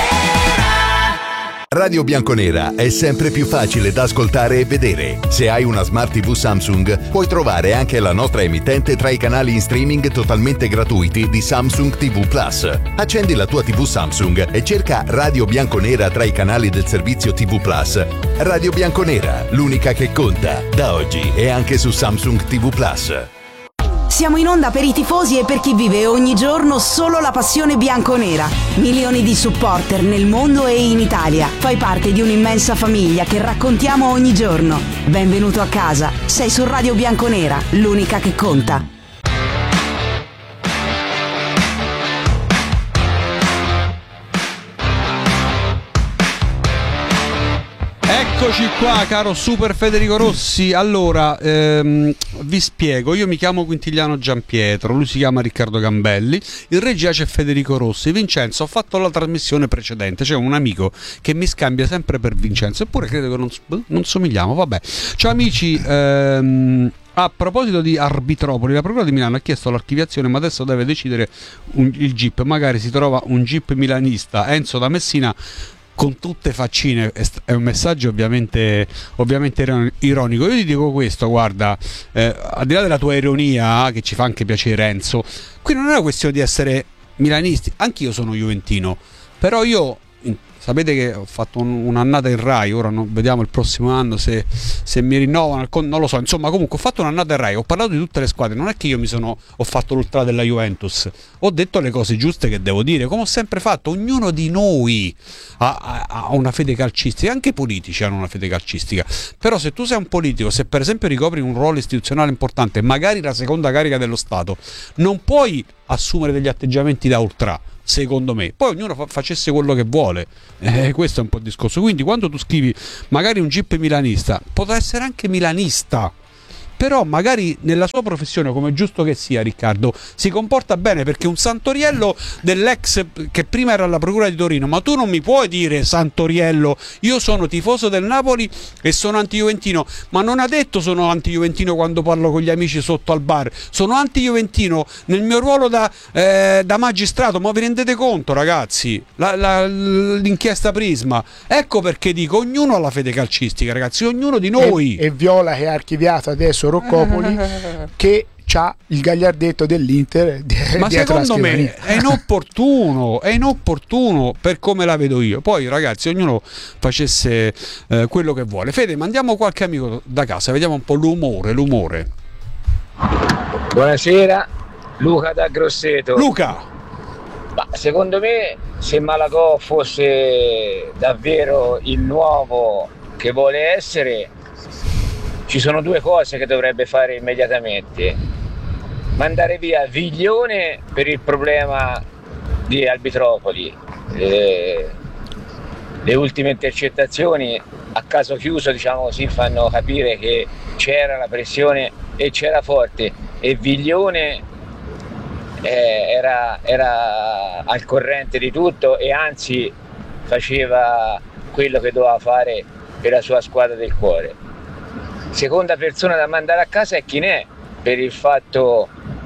Radio Bianconera è sempre più facile da ascoltare e vedere. Se hai una Smart tivù Samsung, puoi trovare anche la nostra emittente tra i canali in streaming totalmente gratuiti di Samsung tivù Plus. Accendi la tua tivù Samsung e cerca Radio Bianconera tra i canali del servizio tivù Plus. Radio Bianconera, l'unica che conta, da oggi e anche su Samsung tivù Plus. Siamo in onda per i tifosi e per chi vive ogni giorno solo la passione bianconera. Milioni di supporter nel mondo e in Italia. Fai parte di un'immensa famiglia che raccontiamo ogni giorno. Benvenuto a casa. Sei su Radio Bianconera, l'unica che conta. Eccoci qua, caro Super Federico Rossi. Allora, ehm, vi spiego. Io mi chiamo Quintiliano Giampietro, lui si chiama Riccardo Gambelli, in regia c'è Federico Rossi. Vincenzo, ho fatto la trasmissione precedente, c'è un amico che mi scambia sempre per Vincenzo, eppure credo che non, non somigliamo, vabbè. Ciao amici, ehm, a proposito di Arbitropoli, la Procura di Milano ha chiesto l'archiviazione, ma adesso deve decidere un, il G I P. Magari si trova un G I P milanista, Enzo da Messina, con tutte faccine. È un messaggio ovviamente, ovviamente ironico. Io ti dico questo, guarda, eh, al di là della tua ironia, che ci fa anche piacere Enzo, qui non è una questione di essere milanisti, anch'io sono juventino, però io Sapete che ho fatto un, un'annata in Rai, ora non, vediamo il prossimo anno se, se mi rinnovano, non lo so, insomma comunque ho fatto un'annata in Rai, ho parlato di tutte le squadre, non è che io mi sono ho fatto l'ultra della Juventus, ho detto le cose giuste che devo dire, come ho sempre fatto. Ognuno di noi ha, ha, ha una fede calcistica, anche i politici hanno una fede calcistica, però se tu sei un politico, se per esempio ricopri un ruolo istituzionale importante, magari la seconda carica dello Stato, non puoi assumere degli atteggiamenti da ultra, secondo me. Poi ognuno fa- facesse quello che vuole, eh, questo è un po' il discorso. Quindi quando tu scrivi magari un Gip milanista, potrà essere anche milanista, però magari nella sua professione, come è giusto che sia, Riccardo, si comporta bene, perché un Santoriello dell'ex che prima era alla Procura di Torino, ma tu non mi puoi dire Santoriello, io sono tifoso del Napoli e sono anti-juventino, ma non ha detto sono anti-juventino quando parlo con gli amici sotto al bar, sono anti-juventino nel mio ruolo da, eh, da magistrato, ma vi rendete conto, ragazzi? La, la, l'inchiesta Prisma, ecco perché dico, ognuno ha la fede calcistica, ragazzi, ognuno di noi. E, e Viola, che ha archiviato adesso Roccopoli, che c'ha il gagliardetto dell'Inter di, ma secondo me è inopportuno, è inopportuno per come la vedo io. Poi ragazzi, ognuno facesse eh, quello che vuole. Fede, mandiamo qualche amico da casa, vediamo un po' l'umore, l'umore. Buonasera, Luca da Grosseto. Luca, ma secondo me se Malagò fosse davvero il nuovo che vuole essere, ci sono due cose che dovrebbe fare immediatamente: mandare via Viglione per il problema di Arbitropoli, le, le ultime intercettazioni a caso chiuso, diciamo così, fanno capire che c'era la pressione e c'era forte, e Viglione eh, era, era al corrente di tutto e anzi faceva quello che doveva fare per la sua squadra del cuore. Seconda persona da mandare a casa è Chinè, per il fatto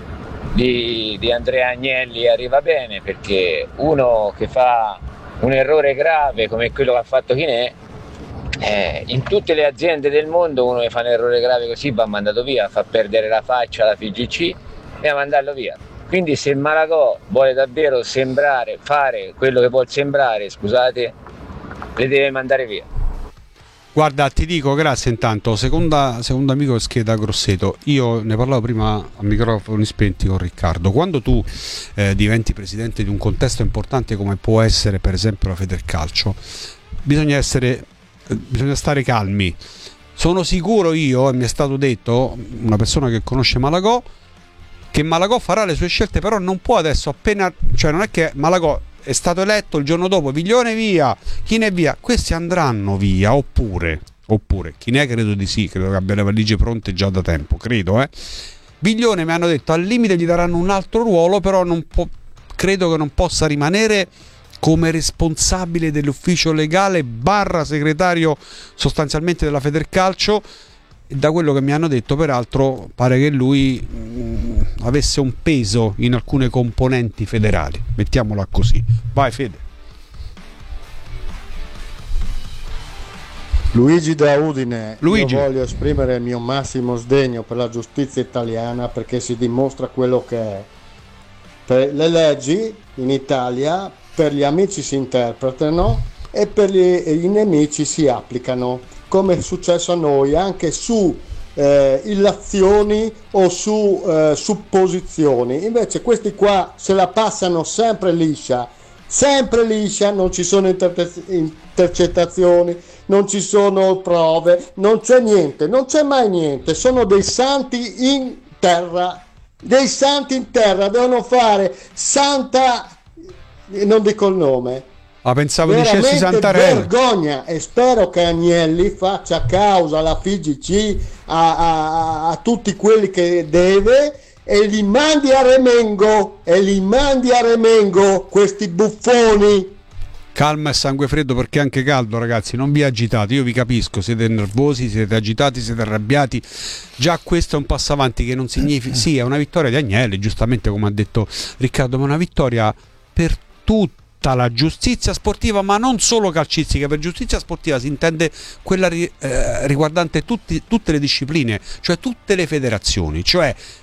di, di Andrea Agnelli arriva bene, perché uno che fa un errore grave come quello che ha fatto Chinè, eh, in tutte le aziende del mondo uno che fa un errore grave così va mandato via, fa perdere la faccia alla F I G C e a mandarlo via. Quindi se Malagò vuole davvero sembrare, fare quello che vuol sembrare, scusate, le deve mandare via. guarda, ti dico, grazie intanto, seconda, secondo amico scheda Grosseto, io ne parlavo prima a microfoni spenti con Riccardo. Quando tu eh, diventi presidente di un contesto importante come può essere per esempio la Federcalcio, bisogna essere eh, bisogna stare calmi. Sono sicuro io, e mi è stato detto, una persona che conosce Malagò, che Malagò farà le sue scelte, però non può adesso appena, cioè non è che Malagò è stato eletto il giorno dopo, Viglione via, Chinè via, questi andranno via, oppure, oppure, Chinè credo di sì, credo che abbia le valigie pronte già da tempo, credo, eh. Viglione mi hanno detto al limite gli daranno un altro ruolo, però non può, credo che non possa rimanere come responsabile dell'ufficio legale barra segretario sostanzialmente della Federcalcio. E da quello che mi hanno detto, peraltro, pare che lui mh, avesse un peso in alcune componenti federali, mettiamola così. Vai Fede. Luigi da Udine. Luigi. Io voglio esprimere il mio massimo sdegno per la giustizia italiana, perché si dimostra quello che è. Per le leggi in Italia per gli amici si interpretano e per gli, i nemici si applicano, come è successo a noi anche su eh, illazioni o su eh, supposizioni. Invece questi qua se la passano sempre liscia, sempre liscia, non ci sono inter- intercettazioni, non ci sono prove, non c'è niente, non c'è mai niente, sono dei santi in terra, dei santi in terra, devono fare santa, non dico il nome. Ah, pensavo dicessi Santarelli. Vergogna, e spero che Agnelli faccia causa alla F I G C, a, a, a tutti quelli che deve, e li mandi a Remengo, e li mandi a Remengo questi buffoni. Calma e sangue freddo, perché è anche caldo, ragazzi, non vi agitate, io vi capisco, siete nervosi, siete agitati, siete arrabbiati, già questo è un passo avanti che non significa, sì, è una vittoria di Agnelli, giustamente come ha detto Riccardo, ma una vittoria per tutti, la giustizia sportiva, ma non solo calcistica. Per giustizia sportiva si intende quella eh, riguardante tutti, tutte le discipline, cioè tutte le federazioni, cioè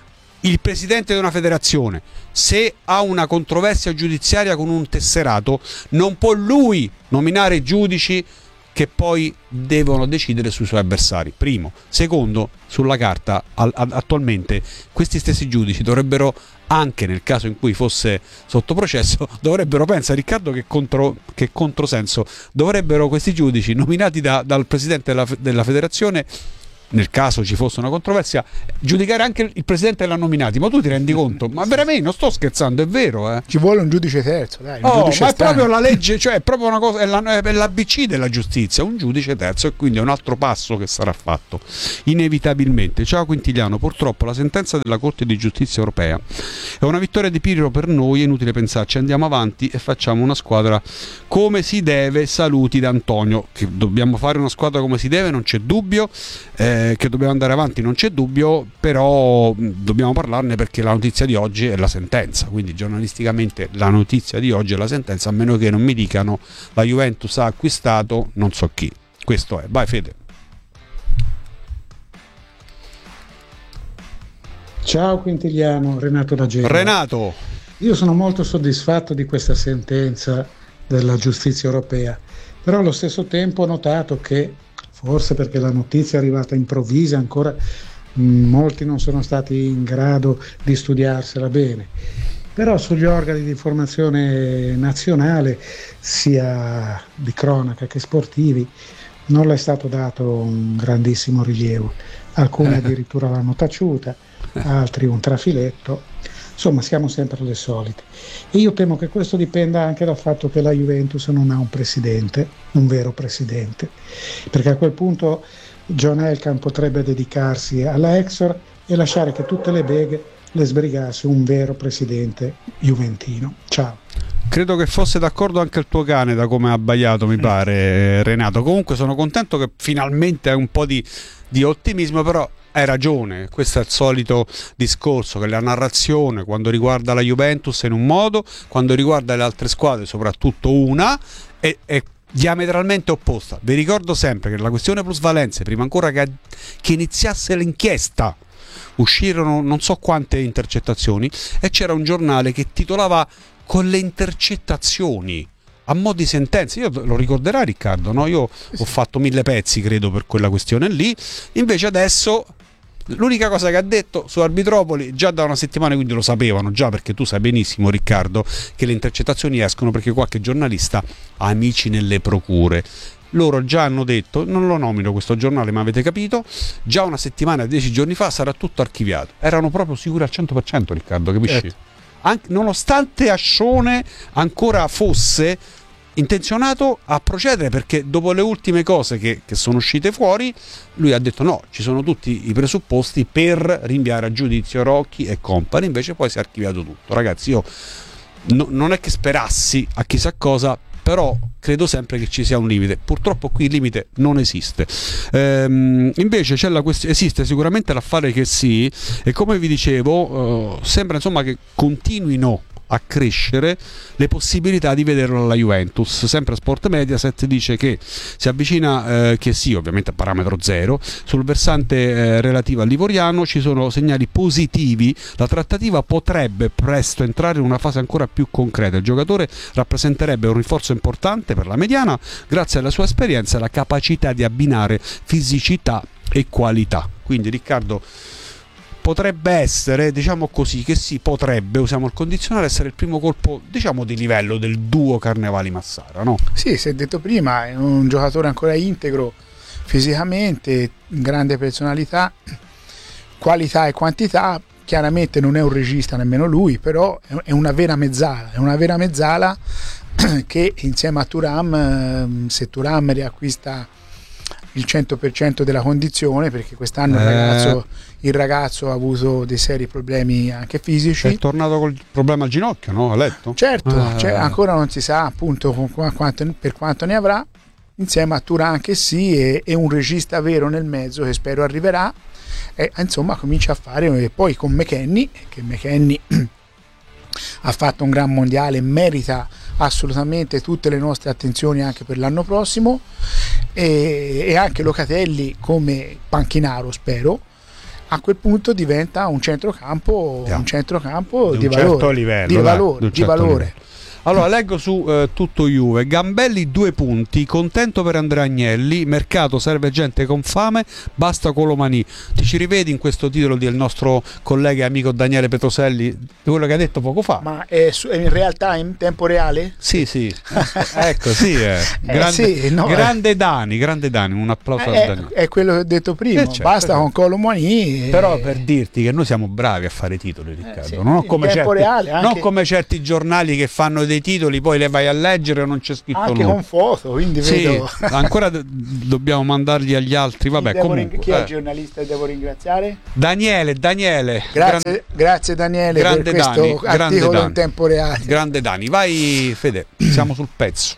il presidente di una federazione, se ha una controversia giudiziaria con un tesserato, non può lui nominare i giudici che poi devono decidere sui suoi avversari. Primo. Secondo, sulla carta attualmente questi stessi giudici dovrebbero, anche nel caso in cui fosse sotto processo, dovrebbero, pensa Riccardo che, contro, che controsenso, dovrebbero questi giudici nominati da, dal presidente della, della federazione, nel caso ci fosse una controversia, giudicare anche il presidente l'ha nominati. Ma tu ti rendi conto? Ma veramente non sto scherzando, è vero, eh? Ci vuole un giudice terzo, dai, un oh, giudice ma è strano. proprio la legge, cioè è proprio una cosa, è, la, è l'A B C della giustizia, un giudice terzo, e quindi è un altro passo che sarà fatto inevitabilmente. Ciao Quintiliano, purtroppo la sentenza della Corte di Giustizia Europea è una vittoria di Pirro per noi, è inutile pensarci, andiamo avanti e facciamo una squadra come si deve. Saluti da Antonio. Che dobbiamo fare una squadra come si deve, non c'è dubbio, eh, che dobbiamo andare avanti non c'è dubbio, però dobbiamo parlarne perché la notizia di oggi è la sentenza, quindi giornalisticamente la notizia di oggi è la sentenza, a meno che non mi dicano la Juventus ha acquistato non so chi. Questo è. Vai Fede. Ciao Quintiliano, Renato da Genova. Renato, io sono molto soddisfatto di questa sentenza della giustizia europea, però allo stesso tempo ho notato che, forse perché la notizia è arrivata improvvisa, ancora mh, molti non sono stati in grado di studiarsela bene, però sugli organi di informazione nazionale, sia di cronaca che sportivi, non le è stato dato un grandissimo rilievo. Alcuni addirittura l'hanno taciuta, altri un trafiletto. Insomma, siamo sempre le solite. E io temo che questo dipenda anche dal fatto che la Juventus non ha un presidente, un vero presidente, perché a quel punto John Elkann potrebbe dedicarsi alla Exor e lasciare che tutte le beghe le sbrigasse un vero presidente juventino. Ciao. Credo che fosse d'accordo anche il tuo cane, da come ha abbaiato, mi pare, Renato. Comunque sono contento che finalmente hai un po' di, di ottimismo, però hai ragione, questo è il solito discorso, che la narrazione quando riguarda la Juventus è in un modo, quando riguarda le altre squadre, soprattutto una, è, è diametralmente opposta. Vi ricordo sempre che la questione plusvalenze, prima ancora che, che iniziasse l'inchiesta, uscirono non so quante intercettazioni e c'era un giornale che titolava "con le intercettazioni", a mo' di sentenza. Io lo ricorderai Riccardo, no? Io ho fatto mille pezzi credo per quella questione lì. Invece adesso l'unica cosa che ha detto su Arbitropoli, già da una settimana, quindi lo sapevano già, perché tu sai benissimo Riccardo che le intercettazioni escono perché qualche giornalista ha amici nelle procure. Loro già hanno detto, non lo nomino questo giornale ma avete capito, già una settimana, dieci giorni fa sarà tutto archiviato. Erano proprio sicuri al cento per cento Riccardo, capisci? Certo. Anche, nonostante Ascione ancora fosse intenzionato a procedere, perché dopo le ultime cose che, che sono uscite fuori, lui ha detto no, ci sono tutti i presupposti per rinviare a giudizio Rocchi e compagni, invece poi si è archiviato tutto. Ragazzi, io no, non è che sperassi a chissà cosa, però credo sempre che ci sia un limite. Purtroppo qui il limite non esiste. Ehm, invece c'è la quest- esiste sicuramente l'affare che sì, e come vi dicevo, eh, sembra insomma che continuino a crescere le possibilità di vederlo alla Juventus. Sempre Sport Mediaset dice che si avvicina, eh, che sì, ovviamente a parametro zero, sul versante eh, relativo al livoriano ci sono segnali positivi, la trattativa potrebbe presto entrare in una fase ancora più concreta. Il giocatore rappresenterebbe un rinforzo importante per la mediana grazie alla sua esperienza e alla capacità di abbinare fisicità e qualità. Quindi Riccardo, potrebbe essere, diciamo così, che sì, potrebbe, usiamo il condizionale, essere il primo colpo, diciamo, di livello del duo Carnevali-Massara, no? Sì, si è detto prima, è un giocatore ancora integro fisicamente, grande personalità, qualità e quantità. Chiaramente non è un regista nemmeno lui, però è una vera mezzala, è una vera mezzala che insieme a Thuram, se Thuram riacquista il cento per cento della condizione, perché quest'anno il, ragazzo, il ragazzo ha avuto dei seri problemi anche fisici. È tornato col problema al ginocchio, no? Ha letto? Certo, ah. cioè, ancora non si sa appunto con quanto, per quanto ne avrà, insieme a Thuram che sì, e, e un regista vero nel mezzo che spero arriverà, e insomma comincia a fare. E poi con McKennie, che McKennie ha fatto un gran mondiale, merita assolutamente tutte le nostre attenzioni anche per l'anno prossimo, e, e anche Locatelli come panchinaro spero, a quel punto diventa un centrocampo, yeah. un centrocampo di, di un valore, certo livello, di dai, valore, di, un di certo valore. Livello. Allora, leggo su eh, tutto Juve. Gambelli due punti, contento per Andrea Agnelli, mercato serve gente con fame, basta Colomani. Ti ci rivedi in questo titolo del nostro collega e amico Daniele Petroselli, quello che ha detto poco fa? Ma è, su, è in real time, tempo reale? Sì, sì, ecco, sì, è. Grande, eh sì, no, grande eh. Dani, grande Dani, un applauso eh, a Dani. È quello che ho detto prima, eh, certo, basta con Colomani. Però per dirti che noi siamo bravi a fare titoli, Riccardo, eh, sì, non, come certi, reale, anche... non come certi giornali che fanno dei titoli, poi le vai a leggere e non c'è scritto anche nulla. Con foto, quindi sì, vedo... ancora d- dobbiamo mandargli agli altri. Vabbè, chi comunque, ring- chi è eh. il giornalista che devo ringraziare? Daniele, Daniele. Grazie, grande, grazie Daniele grande per questo Dani, articolo grande Dani, in tempo reale. Grande Dani, vai Fede, siamo sul pezzo.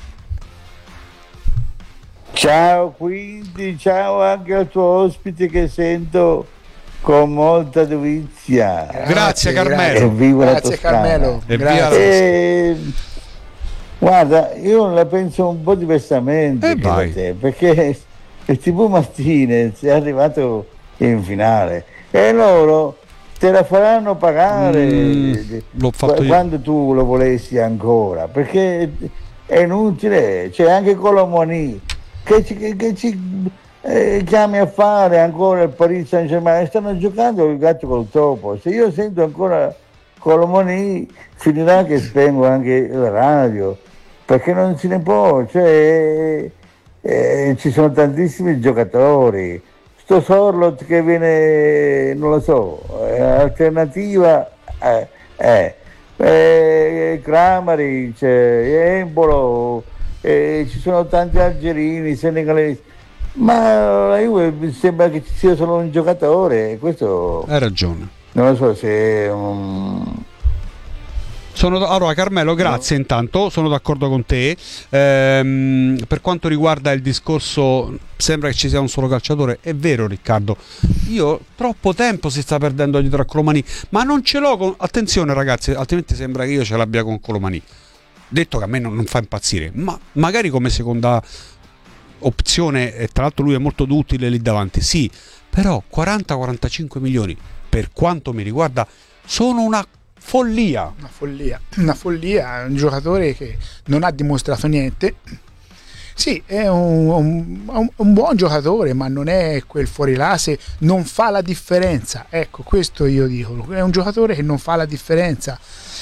Ciao, quindi ciao anche al tuo ospite che sento con molta dovizia. Grazie, grazie Carmelo. Evviva grazie la Carmelo. E, guarda, io la penso un po' diversamente eh che da te, perché il tivù Martinez è arrivato in finale e loro te la faranno pagare mm, l'ho fatto quando io. tu lo volessi ancora, perché è inutile. C'è anche Colomoni che ci, che, che ci eh, chiami a fare ancora il Paris Saint-Germain, stanno giocando il gatto col topo. Se io sento ancora Colomoni finirà che spengo anche la radio, perché non se ne può, cioè eh, ci sono tantissimi giocatori. Sto Sorlot che viene, non lo so, eh, alternativa eh, eh, eh, Kramaric, eh, Embolo, eh, ci sono tanti algerini, senegalesi, ma la Juve mi sembra che ci sia solo un giocatore. Questo hai ragione, non lo so se è un... Sono, allora Carmelo, grazie no. Intanto, sono d'accordo con te. Ehm, per quanto riguarda il discorso, sembra che ci sia un solo calciatore, è vero Riccardo, io troppo tempo si sta perdendo dietro a Colomani, ma non ce l'ho con... attenzione ragazzi, altrimenti sembra che io ce l'abbia con Colomani, detto che a me non, non fa impazzire, ma magari come seconda opzione, e tra l'altro lui è molto utile lì davanti, sì, però quaranta quarantacinque milioni per quanto mi riguarda sono una follia. Una follia, una follia, un giocatore che non ha dimostrato niente. Sì, è un, un, un buon giocatore, ma non è quel fuorilasse, non fa la differenza. Ecco, questo io dico, è un giocatore che non fa la differenza.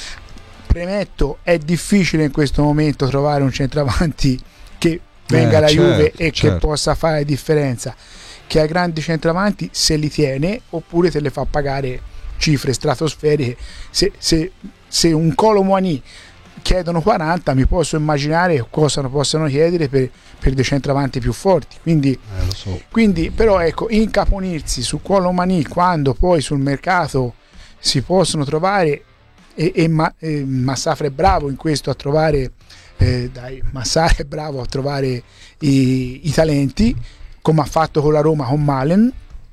Premetto, è difficile in questo momento trovare un centravanti che venga eh, alla certo, Juve e certo. che possa fare la differenza, che ha grandi centravanti se li tiene, oppure te le fa pagare cifre stratosferiche. Se, se, se un Colomani chiedono quaranta, mi posso immaginare cosa possono chiedere per, per dei centravanti più forti, quindi, eh, lo so. quindi però ecco, incaponirsi su Colomani quando poi sul mercato si possono trovare e, e, Ma, e Massafra è bravo in questo a trovare eh, dai, Massara è bravo a trovare i, i talenti, come ha fatto con la Roma con Malen.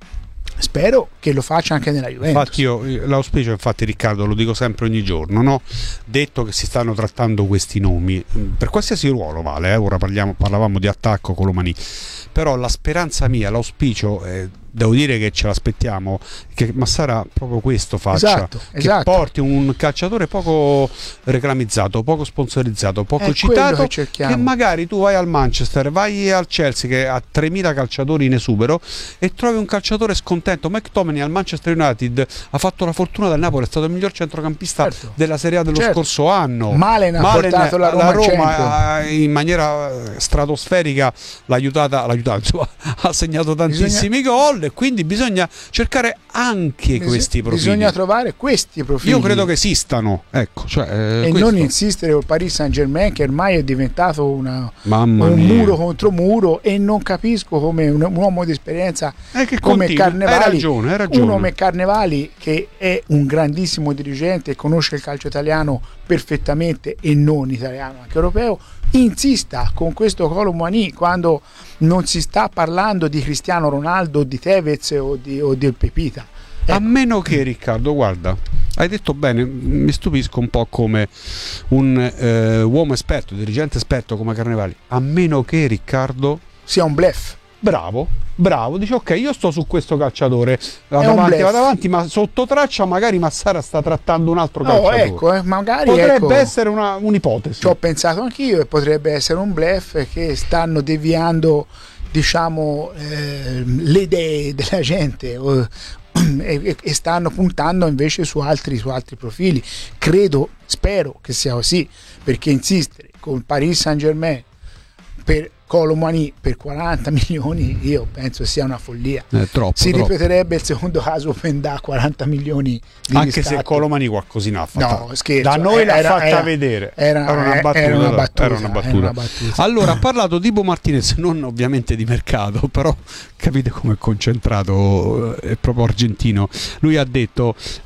Spero che lo faccia anche nella Juventus. Infatti io l'auspicio, infatti Riccardo, lo dico sempre ogni giorno, no? Detto che si stanno trattando questi nomi per qualsiasi ruolo vale, eh? Ora parliamo, parlavamo di attacco Colomani, però la speranza mia, l'auspicio eh, devo dire che ce l'aspettiamo che Massara proprio questo faccia, esatto, che esatto. porti un calciatore poco reclamizzato, poco sponsorizzato, poco è citato, che, che magari tu vai al Manchester, vai al Chelsea che ha tremila calciatori in esubero e trovi un calciatore scontento. McTominay al Manchester United ha fatto la fortuna del Napoli, è stato il miglior centrocampista certo. della Serie A dello certo. scorso anno. Malen ha Malen, portato la Roma, la Roma in maniera stratosferica l'ha aiutata, l'ha aiutata insomma, ha segnato tantissimi bisogna... gol, e quindi bisogna cercare anche Bis- questi profili. Bisogna trovare questi profili. Io credo che esistano, ecco, cioè, eh, e questo. non insistere col Paris Saint-Germain che ormai è diventato una, Mamma un mia. muro contro muro, e non capisco come un, un uomo di esperienza eh, che come continua. Carnevali, hai ragione, hai ragione. uno come Carnevali che è un grandissimo dirigente e conosce il calcio italiano perfettamente e non italiano, anche europeo, insista con questo Colomani quando non si sta parlando di Cristiano Ronaldo, di Tevez o di, o del Pepita. Ecco. A meno che, Riccardo, guarda, hai detto bene, mi stupisco un po' come un eh, uomo esperto, dirigente esperto come Carnevali, a meno che, Riccardo, sia un bluff. bravo, bravo, dice ok, io sto su questo calciatore, vado avanti, vado avanti, ma sotto traccia magari Massara sta trattando un altro calciatore. Oh, ecco, eh, magari potrebbe ecco, essere una, un'ipotesi. Ci ho pensato anch'io e potrebbe essere un bluff che stanno deviando, diciamo, eh, le idee della gente eh, e, e stanno puntando invece su altri, su altri profili. Credo, spero che sia così, perché insistere con Paris Saint-Germain per Kolo Muani per quaranta milioni io penso sia una follia. Eh, troppo, si troppo. ripeterebbe il secondo caso Pendà, quaranta milioni di anche riscatto. se Kolo Muani qualcosina ha fatto. No, scherzo, da noi l'ha era, fatta era, vedere era, era, una battuta, era, una battuta, era una battuta. era una battuta. Allora ha parlato Dibu Martinez, non ovviamente di mercato, però capite come è concentrato, è proprio argentino. Lui ha detto